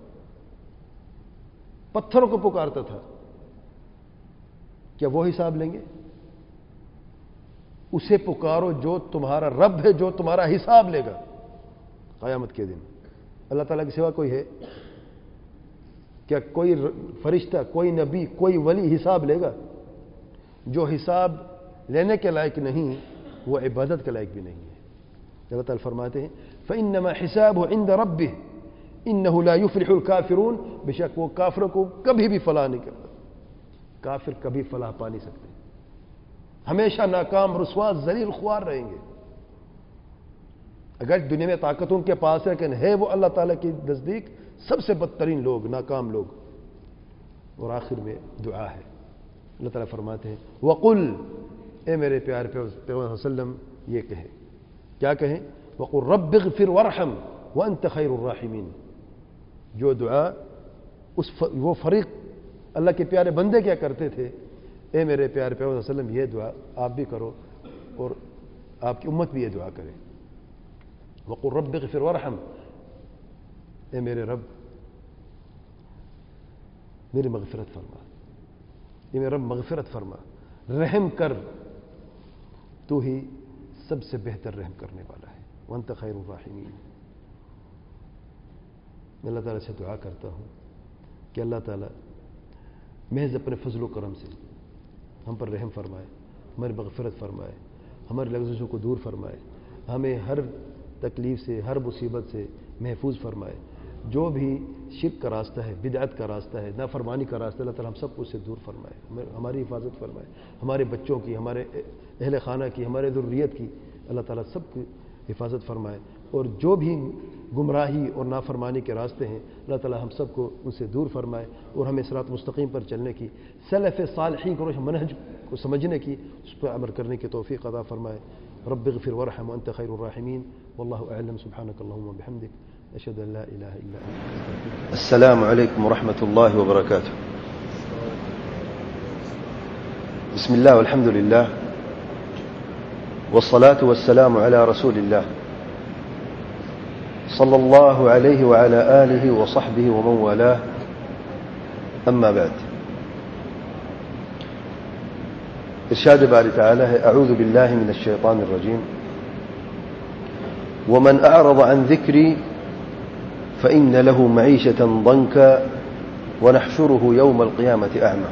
پتھروں کو پکارتا تھا، کیا وہ حساب لیں گے؟ اسے پکارو جو تمہارا رب ہے، جو تمہارا حساب لے گا قیامت کے دن۔ اللہ تعالیٰ کے سوا کوئی ہے کیا؟ کوئی فرشتہ، کوئی نبی، کوئی ولی حساب لے گا؟ جو حساب لینے کے لائق نہیں وہ عبادت کے لائق بھی نہیں ہے۔ اللہ تعالیٰ فرماتے ہیں فإنما حسابه عند ربه إنه لا يفلح الكافرون، بے شک وہ کافروں کو کبھی بھی فلاح نہیں کرتا، کافر کبھی فلاح پا نہیں سکتے، ہمیشہ ناکام، رسوا، ذلیل خوار رہیں گے۔ اگر دنیا میں طاقتوں کے پاس ہے لیکن ہے وہ اللہ تعالیٰ کی نزدیک سب سے بدترین لوگ، ناکام لوگ۔ اور آخر میں دعا ہے، اللہ تعالیٰ فرماتے ہیں وَقُلْ، اے میرے پیارے پیغمبر صلی اللہ علیہ وسلم یہ کہیں، کیا کہیں؟ وَقُلْ رَبِّ اغْفِرْ وَارْحَمْ وَأَنْتَ خَيْرُ الرَّاحِمِينَ۔ جو دعا اس وہ فریق اللہ کے پیارے بندے کیا کرتے تھے، اے میرے پیارے پیغمبر صلی اللہ علیہ وسلم یہ دعا آپ بھی کرو اور آپ کی امت بھی یہ دعا کرے۔ وَقُلْ رَبِّ اغْفِرْ وَارْحَمْ، اے میرے رب میری مغفرت فرما، اے میرے رب مغفرت فرما، رحم کر، تو ہی سب سے بہتر رحم کرنے والا ہے، وَأَنْتَ خَيْرُ الرَّاحِمِينَ۔ میں اللہ تعالیٰ سے دعا کرتا ہوں کہ اللہ تعالیٰ محض اپنے فضل و کرم سے ہم پر رحم فرمائے، ہماری مغفرت فرمائے، ہمارے لغزشوں کو دور فرمائے، ہمیں ہر تکلیف سے، ہر مصیبت سے محفوظ فرمائے۔ جو بھی شرک کا راستہ ہے، بدعت کا راستہ ہے، نافرمانی کا راستہ ہے، اللہ تعالیٰ ہم سب کو اس سے دور فرمائے، ہماری حفاظت فرمائے، ہمارے بچوں کی، ہمارے اہل خانہ کی، ہمارے ذریت کی اللہ تعالیٰ سب کی حفاظت فرمائے، اور جو بھی گمراہی اور نافرمانی کے راستے ہیں اللہ تعالیٰ ہم سب کو ان سے دور فرمائے، اور ہمیں صراط مستقیم پر چلنے کی، سلف صالحین کو منہج کو سمجھنے کی، اس پر عمل کرنے کی توفیق عطا فرمائے۔ رب اغفر وارحم وانت خیر الراحمین، واللہ اعلم، سبحانک اللہم وبحمدک، اشہد ان لا الہ الا انت۔ السلام علیکم ورحمۃ اللہ وبرکاتہ۔ بسم اللہ والحمد للہ والصلاة والسلام على رسول اللہ صلی اللہ علیہ وعلى آلہ وصحبہ ومن والاه، اما بعد۔ ارشاد باری تعالی ہے اعوذ باللہ من الشیطان الرجیم ومن اعرض عن ذکری فإن له معیشة ضنکا ونحشره یوم القیامة اعمى۔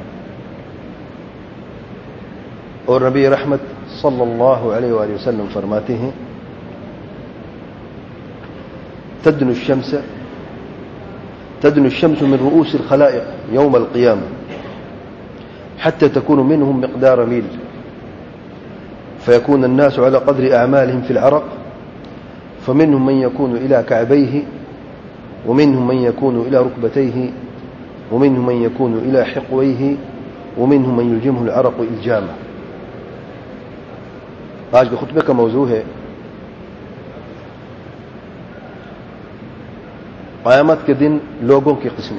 اور نبی رحمت صلی اللہ علیہ وآلہ وسلم فرماتے ہیں تدنو الشمس تدنو الشمس من رؤوس الخلائق يوم القيامة حتى تكون منهم مقدار ميل، فيكون الناس على قدر أعمالهم في العرق، فمنهم من يكون إلى كعبيه، ومنهم من يكون إلى ركبتيه، ومنهم من يكون إلى حقويه، ومنهم من يلجمه العرق إلجاما۔ آج کے خطبے کا موضوع ہے قیامت کے دن لوگوں کی قسمیں۔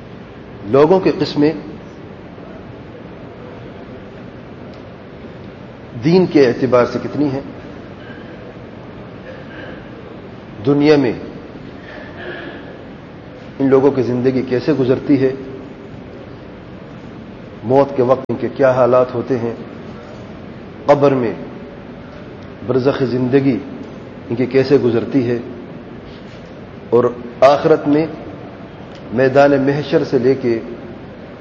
لوگوں کی قسمیں دین کے اعتبار سے کتنی ہیں. دنیا میں ان لوگوں کی زندگی کیسے گزرتی ہے، موت کے وقت ان کے کیا حالات ہوتے ہیں، قبر میں برزخ زندگی ان کی کیسے گزرتی ہے، اور آخرت میں میدان محشر سے لے کے